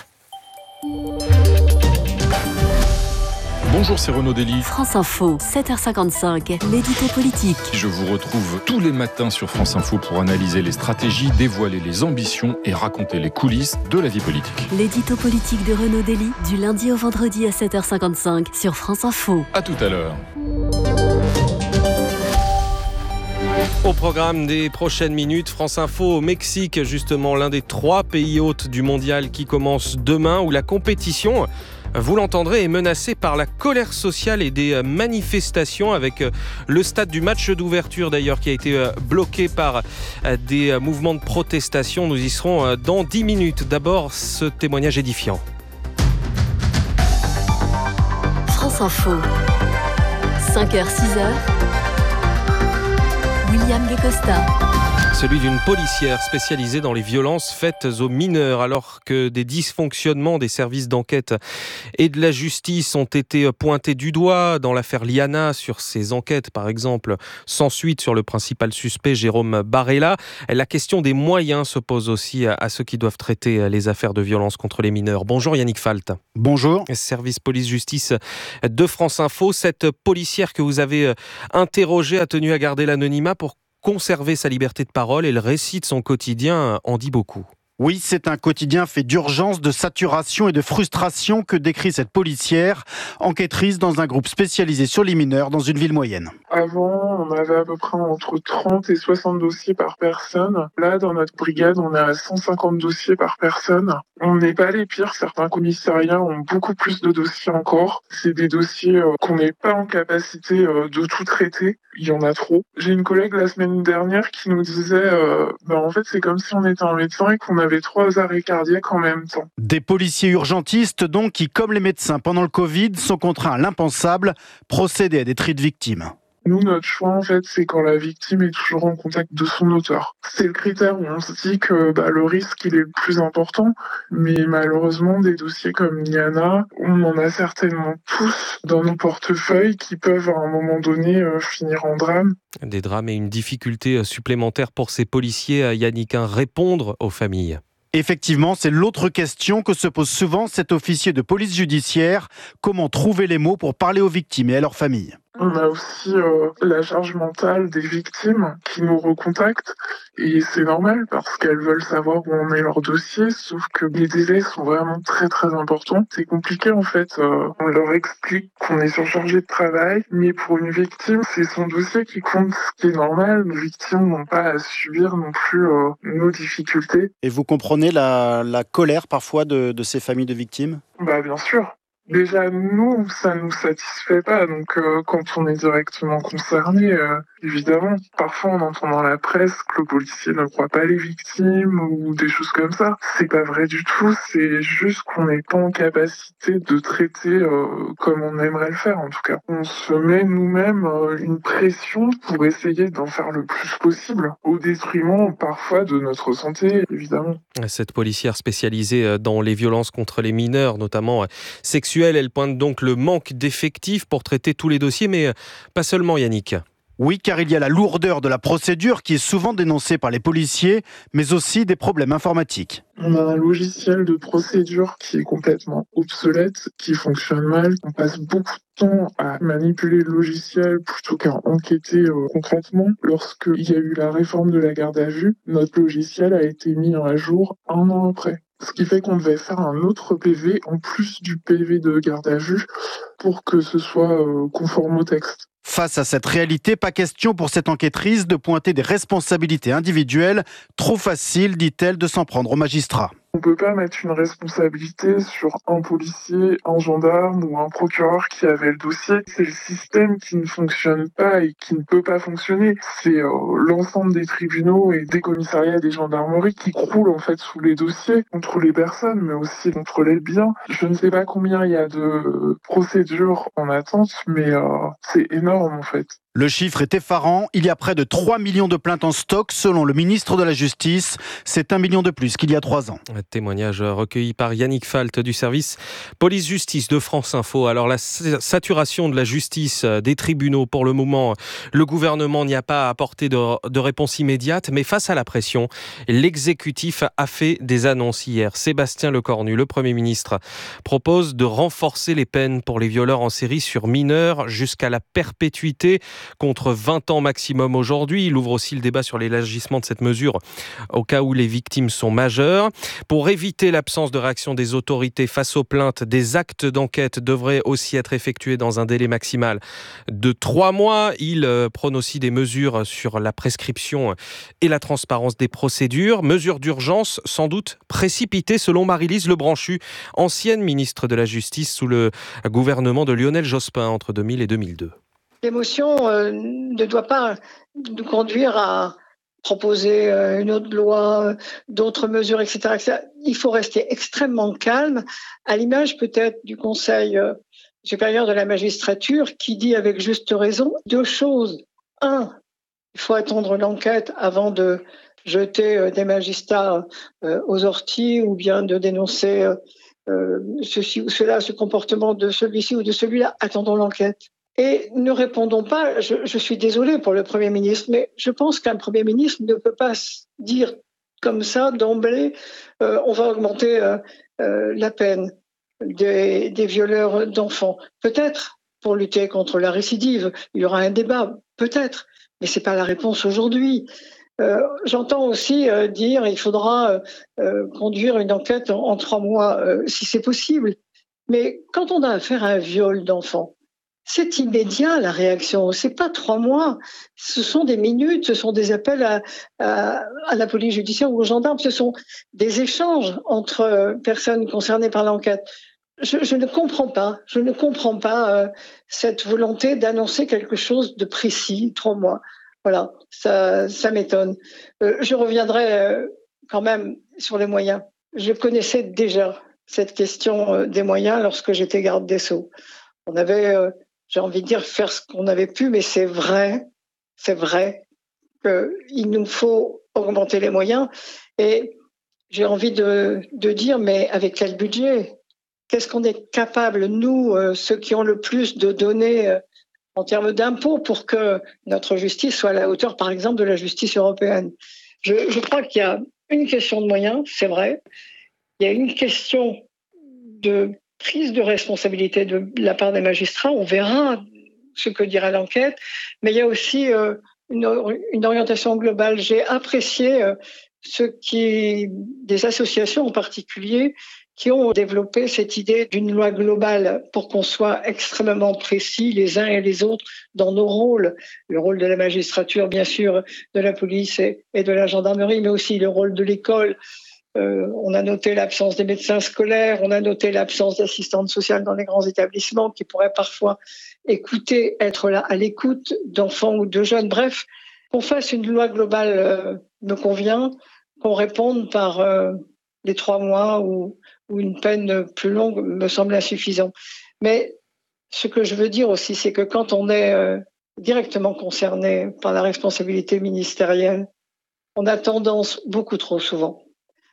Bonjour, c'est Renaud Dely. France Info, sept heures cinquante-cinq, l'édito politique. Je vous retrouve tous les matins sur France Info pour analyser les stratégies, dévoiler les ambitions et raconter les coulisses de la vie politique. L'édito politique de Renaud Dely, du lundi au vendredi à sept heures cinquante-cinq sur France Info. À tout à l'heure. Au programme des prochaines minutes, France Info au Mexique, justement l'un des trois pays hôtes du mondial qui commence demain, où la compétition vous l'entendrez, est menacé par la colère sociale et des manifestations, avec le stade du match d'ouverture d'ailleurs qui a été bloqué par des mouvements de protestation. Nous y serons dans dix minutes. D'abord, ce témoignage édifiant. France Info, cinq heures six heures, William Guécosta. Celui d'une policière spécialisée dans les violences faites aux mineurs, alors que des dysfonctionnements des services d'enquête et de la justice ont été pointés du doigt dans l'affaire Liana. Sur ces enquêtes, par exemple, sans suite sur le principal suspect, Jérôme Barella. La question des moyens se pose aussi à ceux qui doivent traiter les affaires de violence contre les mineurs. Bonjour Yannick Falt. Bonjour. Service police-justice de France Info. Cette policière que vous avez interrogée a tenu à garder l'anonymat pour conserver sa liberté de parole, et le récit de son quotidien en dit beaucoup. Oui, c'est un quotidien fait d'urgence, de saturation et de frustration que décrit cette policière, enquêtrice dans un groupe spécialisé sur les mineurs dans une ville moyenne. Avant, on avait à peu près entre trente et soixante dossiers par personne. Là, dans notre brigade, on est à cent cinquante dossiers par personne. On n'est pas les pires, certains commissariats ont beaucoup plus de dossiers encore. C'est des dossiers euh, qu'on n'est pas en capacité euh, de tout traiter. Il y en a trop. J'ai une collègue la semaine dernière qui nous disait euh, bah, en fait, c'est comme si on était un médecin et qu'on avait trois arrêts cardiaques en même temps. Des policiers urgentistes, donc, qui, comme les médecins pendant le Covid, sont contraints à l'impensable, procéder à des tris de victimes. Nous, notre choix, en fait, c'est quand la victime est toujours en contact de son auteur. C'est le critère où on se dit que bah, le risque, il est le plus important. Mais malheureusement, des dossiers comme Liana, on en a certainement tous dans nos portefeuilles qui peuvent, à un moment donné, euh, finir en drame. Des drames et une difficulté supplémentaire pour ces policiers, Yannick, à répondre aux familles. Effectivement, c'est l'autre question que se pose souvent cet officier de police judiciaire. Comment trouver les mots pour parler aux victimes et à leurs familles ? On a aussi euh, la charge mentale des victimes qui nous recontactent, et c'est normal parce qu'elles veulent savoir où en est leur dossier, sauf que les délais sont vraiment très très importants. C'est compliqué en fait, euh, on leur explique qu'on est surchargé de travail, mais pour une victime, c'est son dossier qui compte, ce qui est normal. Les victimes n'ont pas à subir non plus euh, nos difficultés. Et vous comprenez la, la colère parfois de, de ces familles de victimes ? Bah bien sûr. Déjà, nous, ça nous satisfait pas. Donc, euh, quand on est directement concerné, euh, évidemment, parfois on entend dans la presse que le policier ne croit pas les victimes ou des choses comme ça. C'est pas vrai du tout. C'est juste qu'on n'est pas en capacité de traiter euh, comme on aimerait le faire, en tout cas. On se met nous-mêmes euh, une pression pour essayer d'en faire le plus possible, au détriment parfois de notre santé, évidemment. Cette policière spécialisée dans les violences contre les mineurs, notamment sexuelles, elle pointe donc le manque d'effectifs pour traiter tous les dossiers, mais pas seulement, Yannick. Oui, car il y a la lourdeur de la procédure qui est souvent dénoncée par les policiers, mais aussi des problèmes informatiques. On a un logiciel de procédure qui est complètement obsolète, qui fonctionne mal. On passe beaucoup de temps à manipuler le logiciel plutôt qu'à enquêter euh, concrètement. Lorsqu'il y a eu la réforme de la garde à vue, notre logiciel a été mis à jour un an après. Ce qui fait qu'on devait faire un autre P V en plus du P V de garde à vue pour que ce soit euh, conforme au texte. Face à cette réalité, pas question pour cette enquêtrice de pointer des responsabilités individuelles. Trop facile, dit-elle, de s'en prendre aux magistrats. On ne peut pas mettre une responsabilité sur un policier, un gendarme ou un procureur qui avait le dossier. C'est le système qui ne fonctionne pas et qui ne peut pas fonctionner. C'est euh, l'ensemble des tribunaux et des commissariats et des gendarmeries qui croulent en fait sous les dossiers contre les personnes, mais aussi contre les biens. Je ne sais pas combien il y a de procédures en attente, mais euh, c'est énorme en fait. Le chiffre est effarant. Il y a près de trois millions de plaintes en stock, selon le ministre de la Justice. C'est un million de plus qu'il y a trois ans. Un témoignage recueilli par Yannick Falt du service police-justice de France Info. Alors, la saturation de la justice, des tribunaux, pour le moment, le gouvernement n'y a pas apporté de, de réponse immédiate. Mais face à la pression, l'exécutif a fait des annonces hier. Sébastien Lecornu, le Premier ministre, propose de renforcer les peines pour les violeurs en série sur mineurs jusqu'à la perpétuité. contre vingt ans maximum aujourd'hui. Il ouvre aussi le débat sur l'élargissement de cette mesure au cas où les victimes sont majeures. Pour éviter l'absence de réaction des autorités face aux plaintes, des actes d'enquête devraient aussi être effectués dans un délai maximal de trois mois. Il prône aussi des mesures sur la prescription et la transparence des procédures. Mesures d'urgence sans doute précipitées selon Marie-Lise Lebranchu, ancienne ministre de la Justice sous le gouvernement de Lionel Jospin entre deux mille et deux mille deux. L'émotion euh, ne doit pas nous conduire à proposer euh, une autre loi, euh, d'autres mesures, et cetera, et cetera. Il faut rester extrêmement calme, à l'image peut-être du Conseil euh, supérieur de la magistrature qui dit avec juste raison deux choses. Un, il faut attendre l'enquête avant de jeter euh, des magistrats euh, aux orties ou bien de dénoncer euh, euh, ceci ou cela, ce comportement de celui-ci ou de celui-là. Attendons l'enquête. Et ne répondons pas, je, je suis désolée pour le Premier ministre, mais je pense qu'un Premier ministre ne peut pas dire comme ça d'emblée, euh, on va augmenter euh, euh, la peine des, des violeurs d'enfants. Peut-être pour lutter contre la récidive, il y aura un débat, peut-être, mais c'est pas la réponse aujourd'hui. Euh, j'entends aussi euh, dire il faudra euh, conduire une enquête en, en trois mois, euh, si c'est possible. Mais quand on a affaire à un viol d'enfant, c'est immédiat la réaction, c'est pas trois mois, ce sont des minutes, ce sont des appels à, à, à la police judiciaire ou aux gendarmes, ce sont des échanges entre personnes concernées par l'enquête. Je, je ne comprends pas, je ne comprends pas euh, cette volonté d'annoncer quelque chose de précis, trois mois. Voilà, ça, ça m'étonne. Euh, je reviendrai euh, quand même sur les moyens. Je connaissais déjà cette question euh, des moyens lorsque j'étais garde des Sceaux. On avait euh, j'ai envie de dire faire ce qu'on avait pu, mais c'est vrai, c'est vrai qu'il nous faut augmenter les moyens. Et j'ai envie de, de dire, mais avec quel budget ? Qu'est-ce qu'on est capable, nous, euh, ceux qui ont le plus de données euh, en termes d'impôts, pour que notre justice soit à la hauteur, par exemple, de la justice européenne ? je, je crois qu'il y a une question de moyens, c'est vrai. Il y a une question de prise de responsabilité de la part des magistrats, on verra ce que dira l'enquête, mais il y a aussi euh, une, une orientation globale. J'ai apprécié euh, ce qui, des associations en particulier, qui ont développé cette idée d'une loi globale pour qu'on soit extrêmement précis les uns et les autres dans nos rôles. Le rôle de la magistrature, bien sûr, de la police et, et de la gendarmerie, mais aussi le rôle de l'école. Euh, on a noté l'absence des médecins scolaires, on a noté l'absence d'assistantes sociales dans les grands établissements qui pourraient parfois écouter, être là à l'écoute d'enfants ou de jeunes. Bref, qu'on fasse une loi globale euh, me convient, qu'on réponde par euh, les trois mois ou, ou une peine plus longue me semble insuffisant. Mais ce que je veux dire aussi, c'est que quand on est euh, directement concerné par la responsabilité ministérielle, on a tendance beaucoup trop souvent,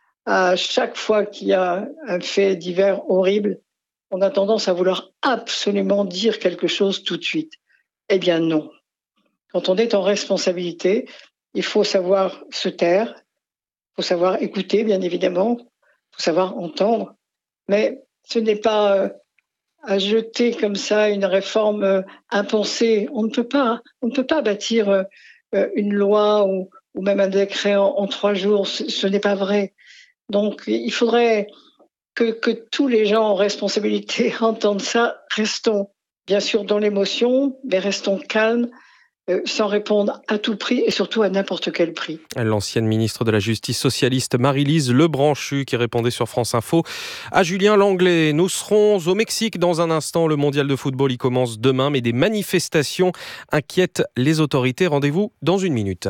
à chaque fois qu'il y a un fait divers horrible, on a tendance à vouloir absolument dire quelque chose tout de suite. Eh bien non. Quand on est en responsabilité, il faut savoir se taire, il faut savoir écouter, bien évidemment, il faut savoir entendre, mais ce n'est pas euh, à jeter comme ça une réforme euh, impensée. On ne peut pas, on ne peut pas bâtir euh, une loi ou, ou même un décret en, en trois jours. Ce, ce n'est pas vrai. Donc, il faudrait que, que tous les gens en responsabilité entendent ça. Restons bien sûr dans l'émotion, mais restons calmes, euh, sans répondre à tout prix et surtout à n'importe quel prix. L'ancienne ministre de la Justice socialiste Marie-Lise Lebranchu qui répondait sur France Info à Julien Langlais. Nous serons au Mexique dans un instant. Le mondial de football y commence demain, mais des manifestations inquiètent les autorités. Rendez-vous dans une minute.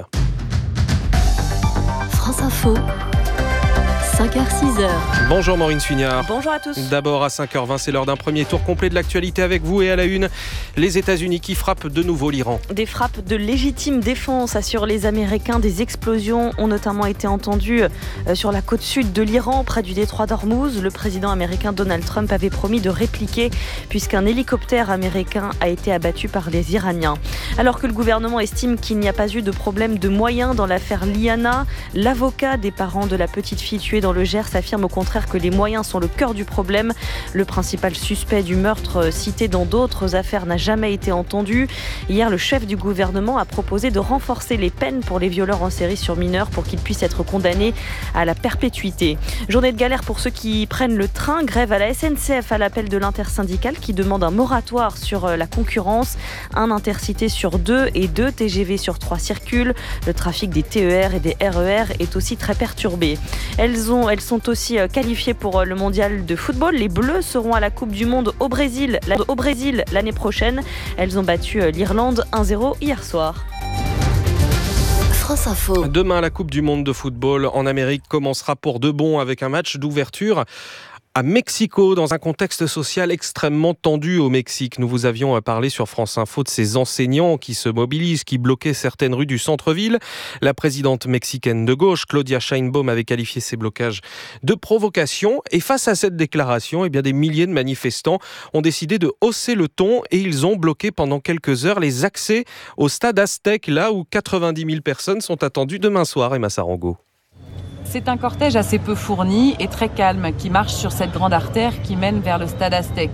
France Info. cinq heures six heures. Bonjour Maureen Suignard. Bonjour à tous. D'abord à cinq heures vingt, c'est l'heure d'un premier tour complet de l'actualité avec vous et à la une, les États-Unis qui frappent de nouveau l'Iran. Des frappes de légitime défense, assurent les Américains. Des explosions ont notamment été entendues sur la côte sud de l'Iran, près du détroit d'Ormuz. Le président américain Donald Trump avait promis de répliquer puisqu'un hélicoptère américain a été abattu par les Iraniens. Alors que le gouvernement estime qu'il n'y a pas eu de problème de moyens dans l'affaire Liana, l'avocat des parents de la petite fille tuée dans dans le Gers affirme au contraire que les moyens sont le cœur du problème. Le principal suspect du meurtre cité dans d'autres affaires n'a jamais été entendu. Hier, le chef du gouvernement a proposé de renforcer les peines pour les violeurs en série sur mineurs pour qu'ils puissent être condamnés à la perpétuité. Journée de galère pour ceux qui prennent le train. Grève à la S N C F à l'appel de l'intersyndicale qui demande un moratoire sur la concurrence. Un intercité sur deux et deux T G V sur trois circulent. Le trafic des T E R et des R E R est aussi très perturbé. Elles, ont, elles sont aussi qualifiées pour le mondial de football. Les Bleus seront à la Coupe du Monde au Brésil, au Brésil l'année prochaine. Elles ont battu l'Irlande un zéro hier soir. France Info. Demain, la Coupe du Monde de football en Amérique commencera pour de bon avec un match d'ouverture à Mexico, dans un contexte social extrêmement tendu au Mexique. Nous vous avions parlé sur France Info de ces enseignants qui se mobilisent, qui bloquaient certaines rues du centre-ville. La présidente mexicaine de gauche, Claudia Sheinbaum, avait qualifié ces blocages de provocation. Et face à cette déclaration, eh bien, des milliers de manifestants ont décidé de hausser le ton et ils ont bloqué pendant quelques heures les accès au stade Aztec, là où quatre-vingt-dix mille personnes sont attendues demain soir. Emma Sarango. C'est un cortège assez peu fourni et très calme qui marche sur cette grande artère qui mène vers le stade Aztec.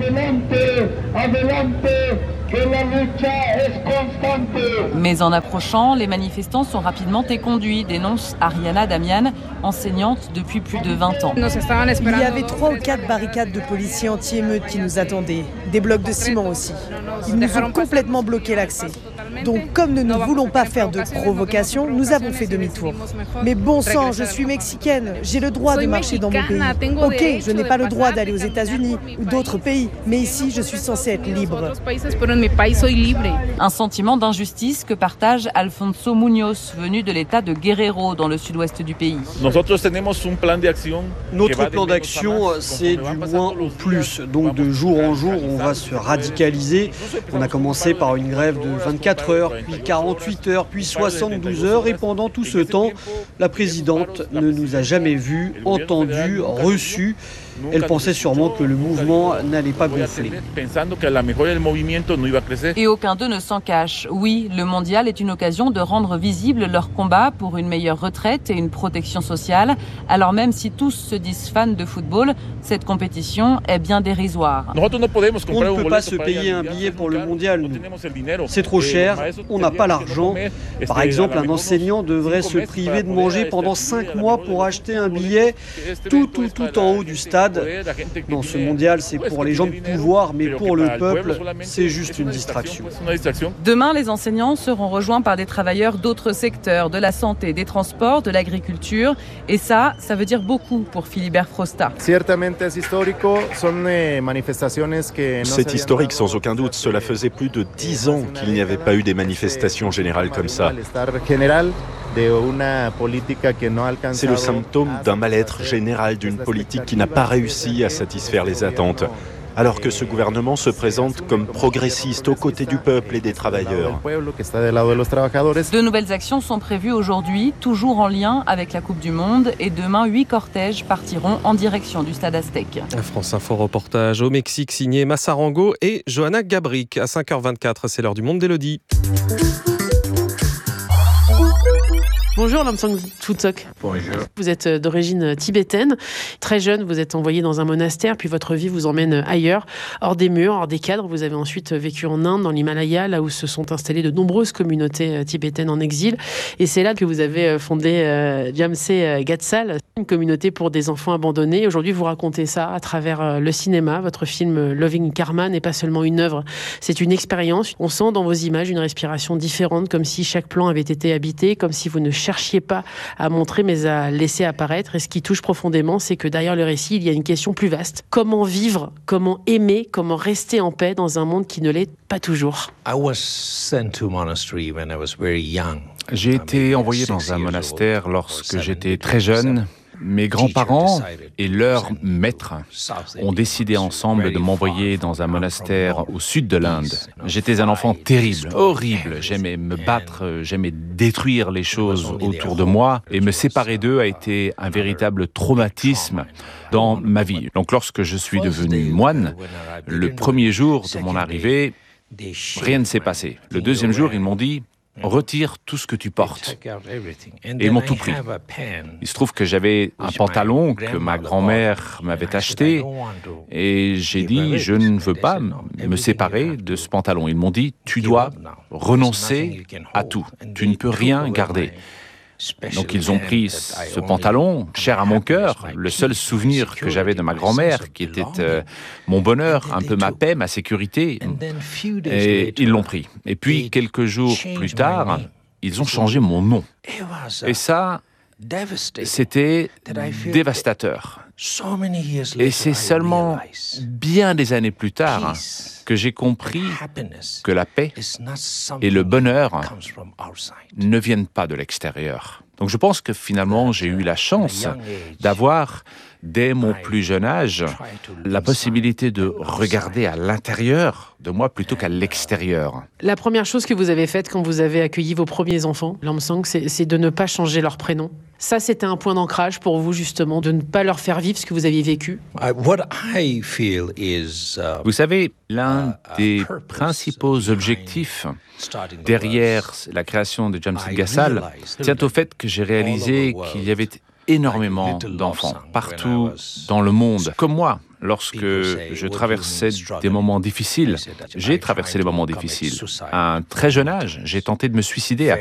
Mais en approchant, les manifestants sont rapidement éconduits, dénonce Ariana Damian, enseignante depuis plus de vingt ans. Il y avait trois ou quatre barricades de policiers anti-émeutes qui nous attendaient, des blocs de ciment aussi. Ils nous ont complètement bloqué l'accès. Donc comme nous ne voulons pas faire de provocation, nous avons fait demi-tour. Mais bon sang, je suis mexicaine, j'ai le droit de marcher dans mon pays. Ok, je n'ai pas le droit d'aller aux États-Unis ou d'autres pays, mais ici je suis censée être libre. Un sentiment d'injustice que partage Alfonso Muñoz, venu de l'état de Guerrero, dans le sud-ouest du pays. Notre plan d'action, c'est du moins au plus. Donc de jour en jour, on va se radicaliser. On a commencé par une grève de vingt-quatre heures, puis quarante-huit heures, puis soixante-douze heures. Et pendant tout ce temps, la présidente ne nous a jamais vus, entendus, reçus. Elle pensait sûrement que le mouvement n'allait pas gonfler. Et aucun d'eux ne s'en cache. Oui, le mondial est une occasion de rendre visible leur combat pour une meilleure retraite et une protection sociale. Alors même si tous se disent fans de football, cette compétition est bien dérisoire. On ne peut pas se payer un billet pour le mondial, nous. C'est trop cher, on n'a pas l'argent. Par exemple, un enseignant devrait se priver de manger pendant cinq mois pour acheter un billet tout, tout, tout en haut du stade. Dans ce mondial, c'est pour les gens de pouvoir, mais pour le peuple, c'est juste une distraction. Demain, les enseignants seront rejoints par des travailleurs d'autres secteurs, de la santé, des transports, de l'agriculture. Et ça, ça veut dire beaucoup pour Philibert Frosta. C'est historique sans aucun doute. Cela faisait plus de dix ans qu'il n'y avait pas eu des manifestations générales comme ça. C'est le symptôme d'un mal-être général, d'une politique qui n'a pas réussi à satisfaire les attentes. Alors que ce gouvernement se présente comme progressiste aux côtés du peuple et des travailleurs. De nouvelles actions sont prévues aujourd'hui, toujours en lien avec la Coupe du Monde. Et demain, huit cortèges partiront en direction du stade Aztec. France Info reportage au Mexique signé Massarango et Johanna Gabric. À cinq heures vingt-quatre, c'est l'heure du monde d'Élodie. Bonjour Lamsang Tsutsok. Bonjour. Vous êtes d'origine tibétaine. Très jeune, vous êtes envoyé dans un monastère, puis votre vie vous emmène ailleurs, hors des murs, hors des cadres. Vous avez ensuite vécu en Inde, dans l'Himalaya, là où se sont installées de nombreuses communautés tibétaines en exil. Et c'est là que vous avez fondé euh, Jamse Gatsal, une communauté pour des enfants abandonnés. Aujourd'hui, vous racontez ça à travers le cinéma. Votre film Loving Karma n'est pas seulement une œuvre, c'est une expérience. On sent dans vos images une respiration différente, comme si chaque plan avait été habité, comme si vous ne cherchiez pas à montrer mais à laisser apparaître. Et ce qui touche profondément, c'est que derrière le récit, il y a une question plus vaste. Comment vivre, comment aimer, comment rester en paix dans un monde qui ne l'est pas toujours? J'ai été envoyé dans un monastère lorsque j'étais très jeune. Mes grands-parents et leur maître ont décidé ensemble de m'envoyer dans un monastère au sud de l'Inde. J'étais un enfant terrible, horrible. J'aimais me battre, j'aimais détruire les choses autour de moi. Et me séparer d'eux a été un véritable traumatisme dans ma vie. Donc lorsque je suis devenu moine, le premier jour de mon arrivée, rien ne s'est passé. Le deuxième jour, ils m'ont dit: retire tout ce que tu portes. Et ils m'ont tout pris. Il se trouve que j'avais un pantalon que ma grand-mère m'avait acheté et j'ai dit, je ne veux pas me séparer de ce pantalon. Ils m'ont dit, tu dois renoncer à tout. Tu ne peux rien garder. Donc ils ont pris ce pantalon, cher à mon cœur, le seul souvenir que j'avais de ma grand-mère, qui était euh, mon bonheur, un peu ma paix, ma sécurité, et ils l'ont pris. Et puis quelques jours plus tard, ils ont changé mon nom. Et ça, c'était dévastateur. Et c'est seulement bien des années plus tard hein, que j'ai compris que la paix et le bonheur ne viennent pas de l'extérieur. Donc je pense que finalement j'ai eu la chance d'avoir, dès mon plus jeune âge, la possibilité de regarder à l'intérieur de moi plutôt qu'à l'extérieur. La première chose que vous avez faite quand vous avez accueilli vos premiers enfants, Lomsang, c'est, c'est de ne pas changer leur prénom. Ça, c'était un point d'ancrage pour vous, justement, de ne pas leur faire vivre ce que vous aviez vécu. Vous savez, l'un des principaux objectifs derrière la création de Jamsid Ghasal tient au fait que j'ai réalisé qu'il y avait énormément d'enfants partout dans le monde, comme moi. Lorsque je traversais des moments difficiles, j'ai traversé des moments difficiles. À un très jeune âge, j'ai tenté de me suicider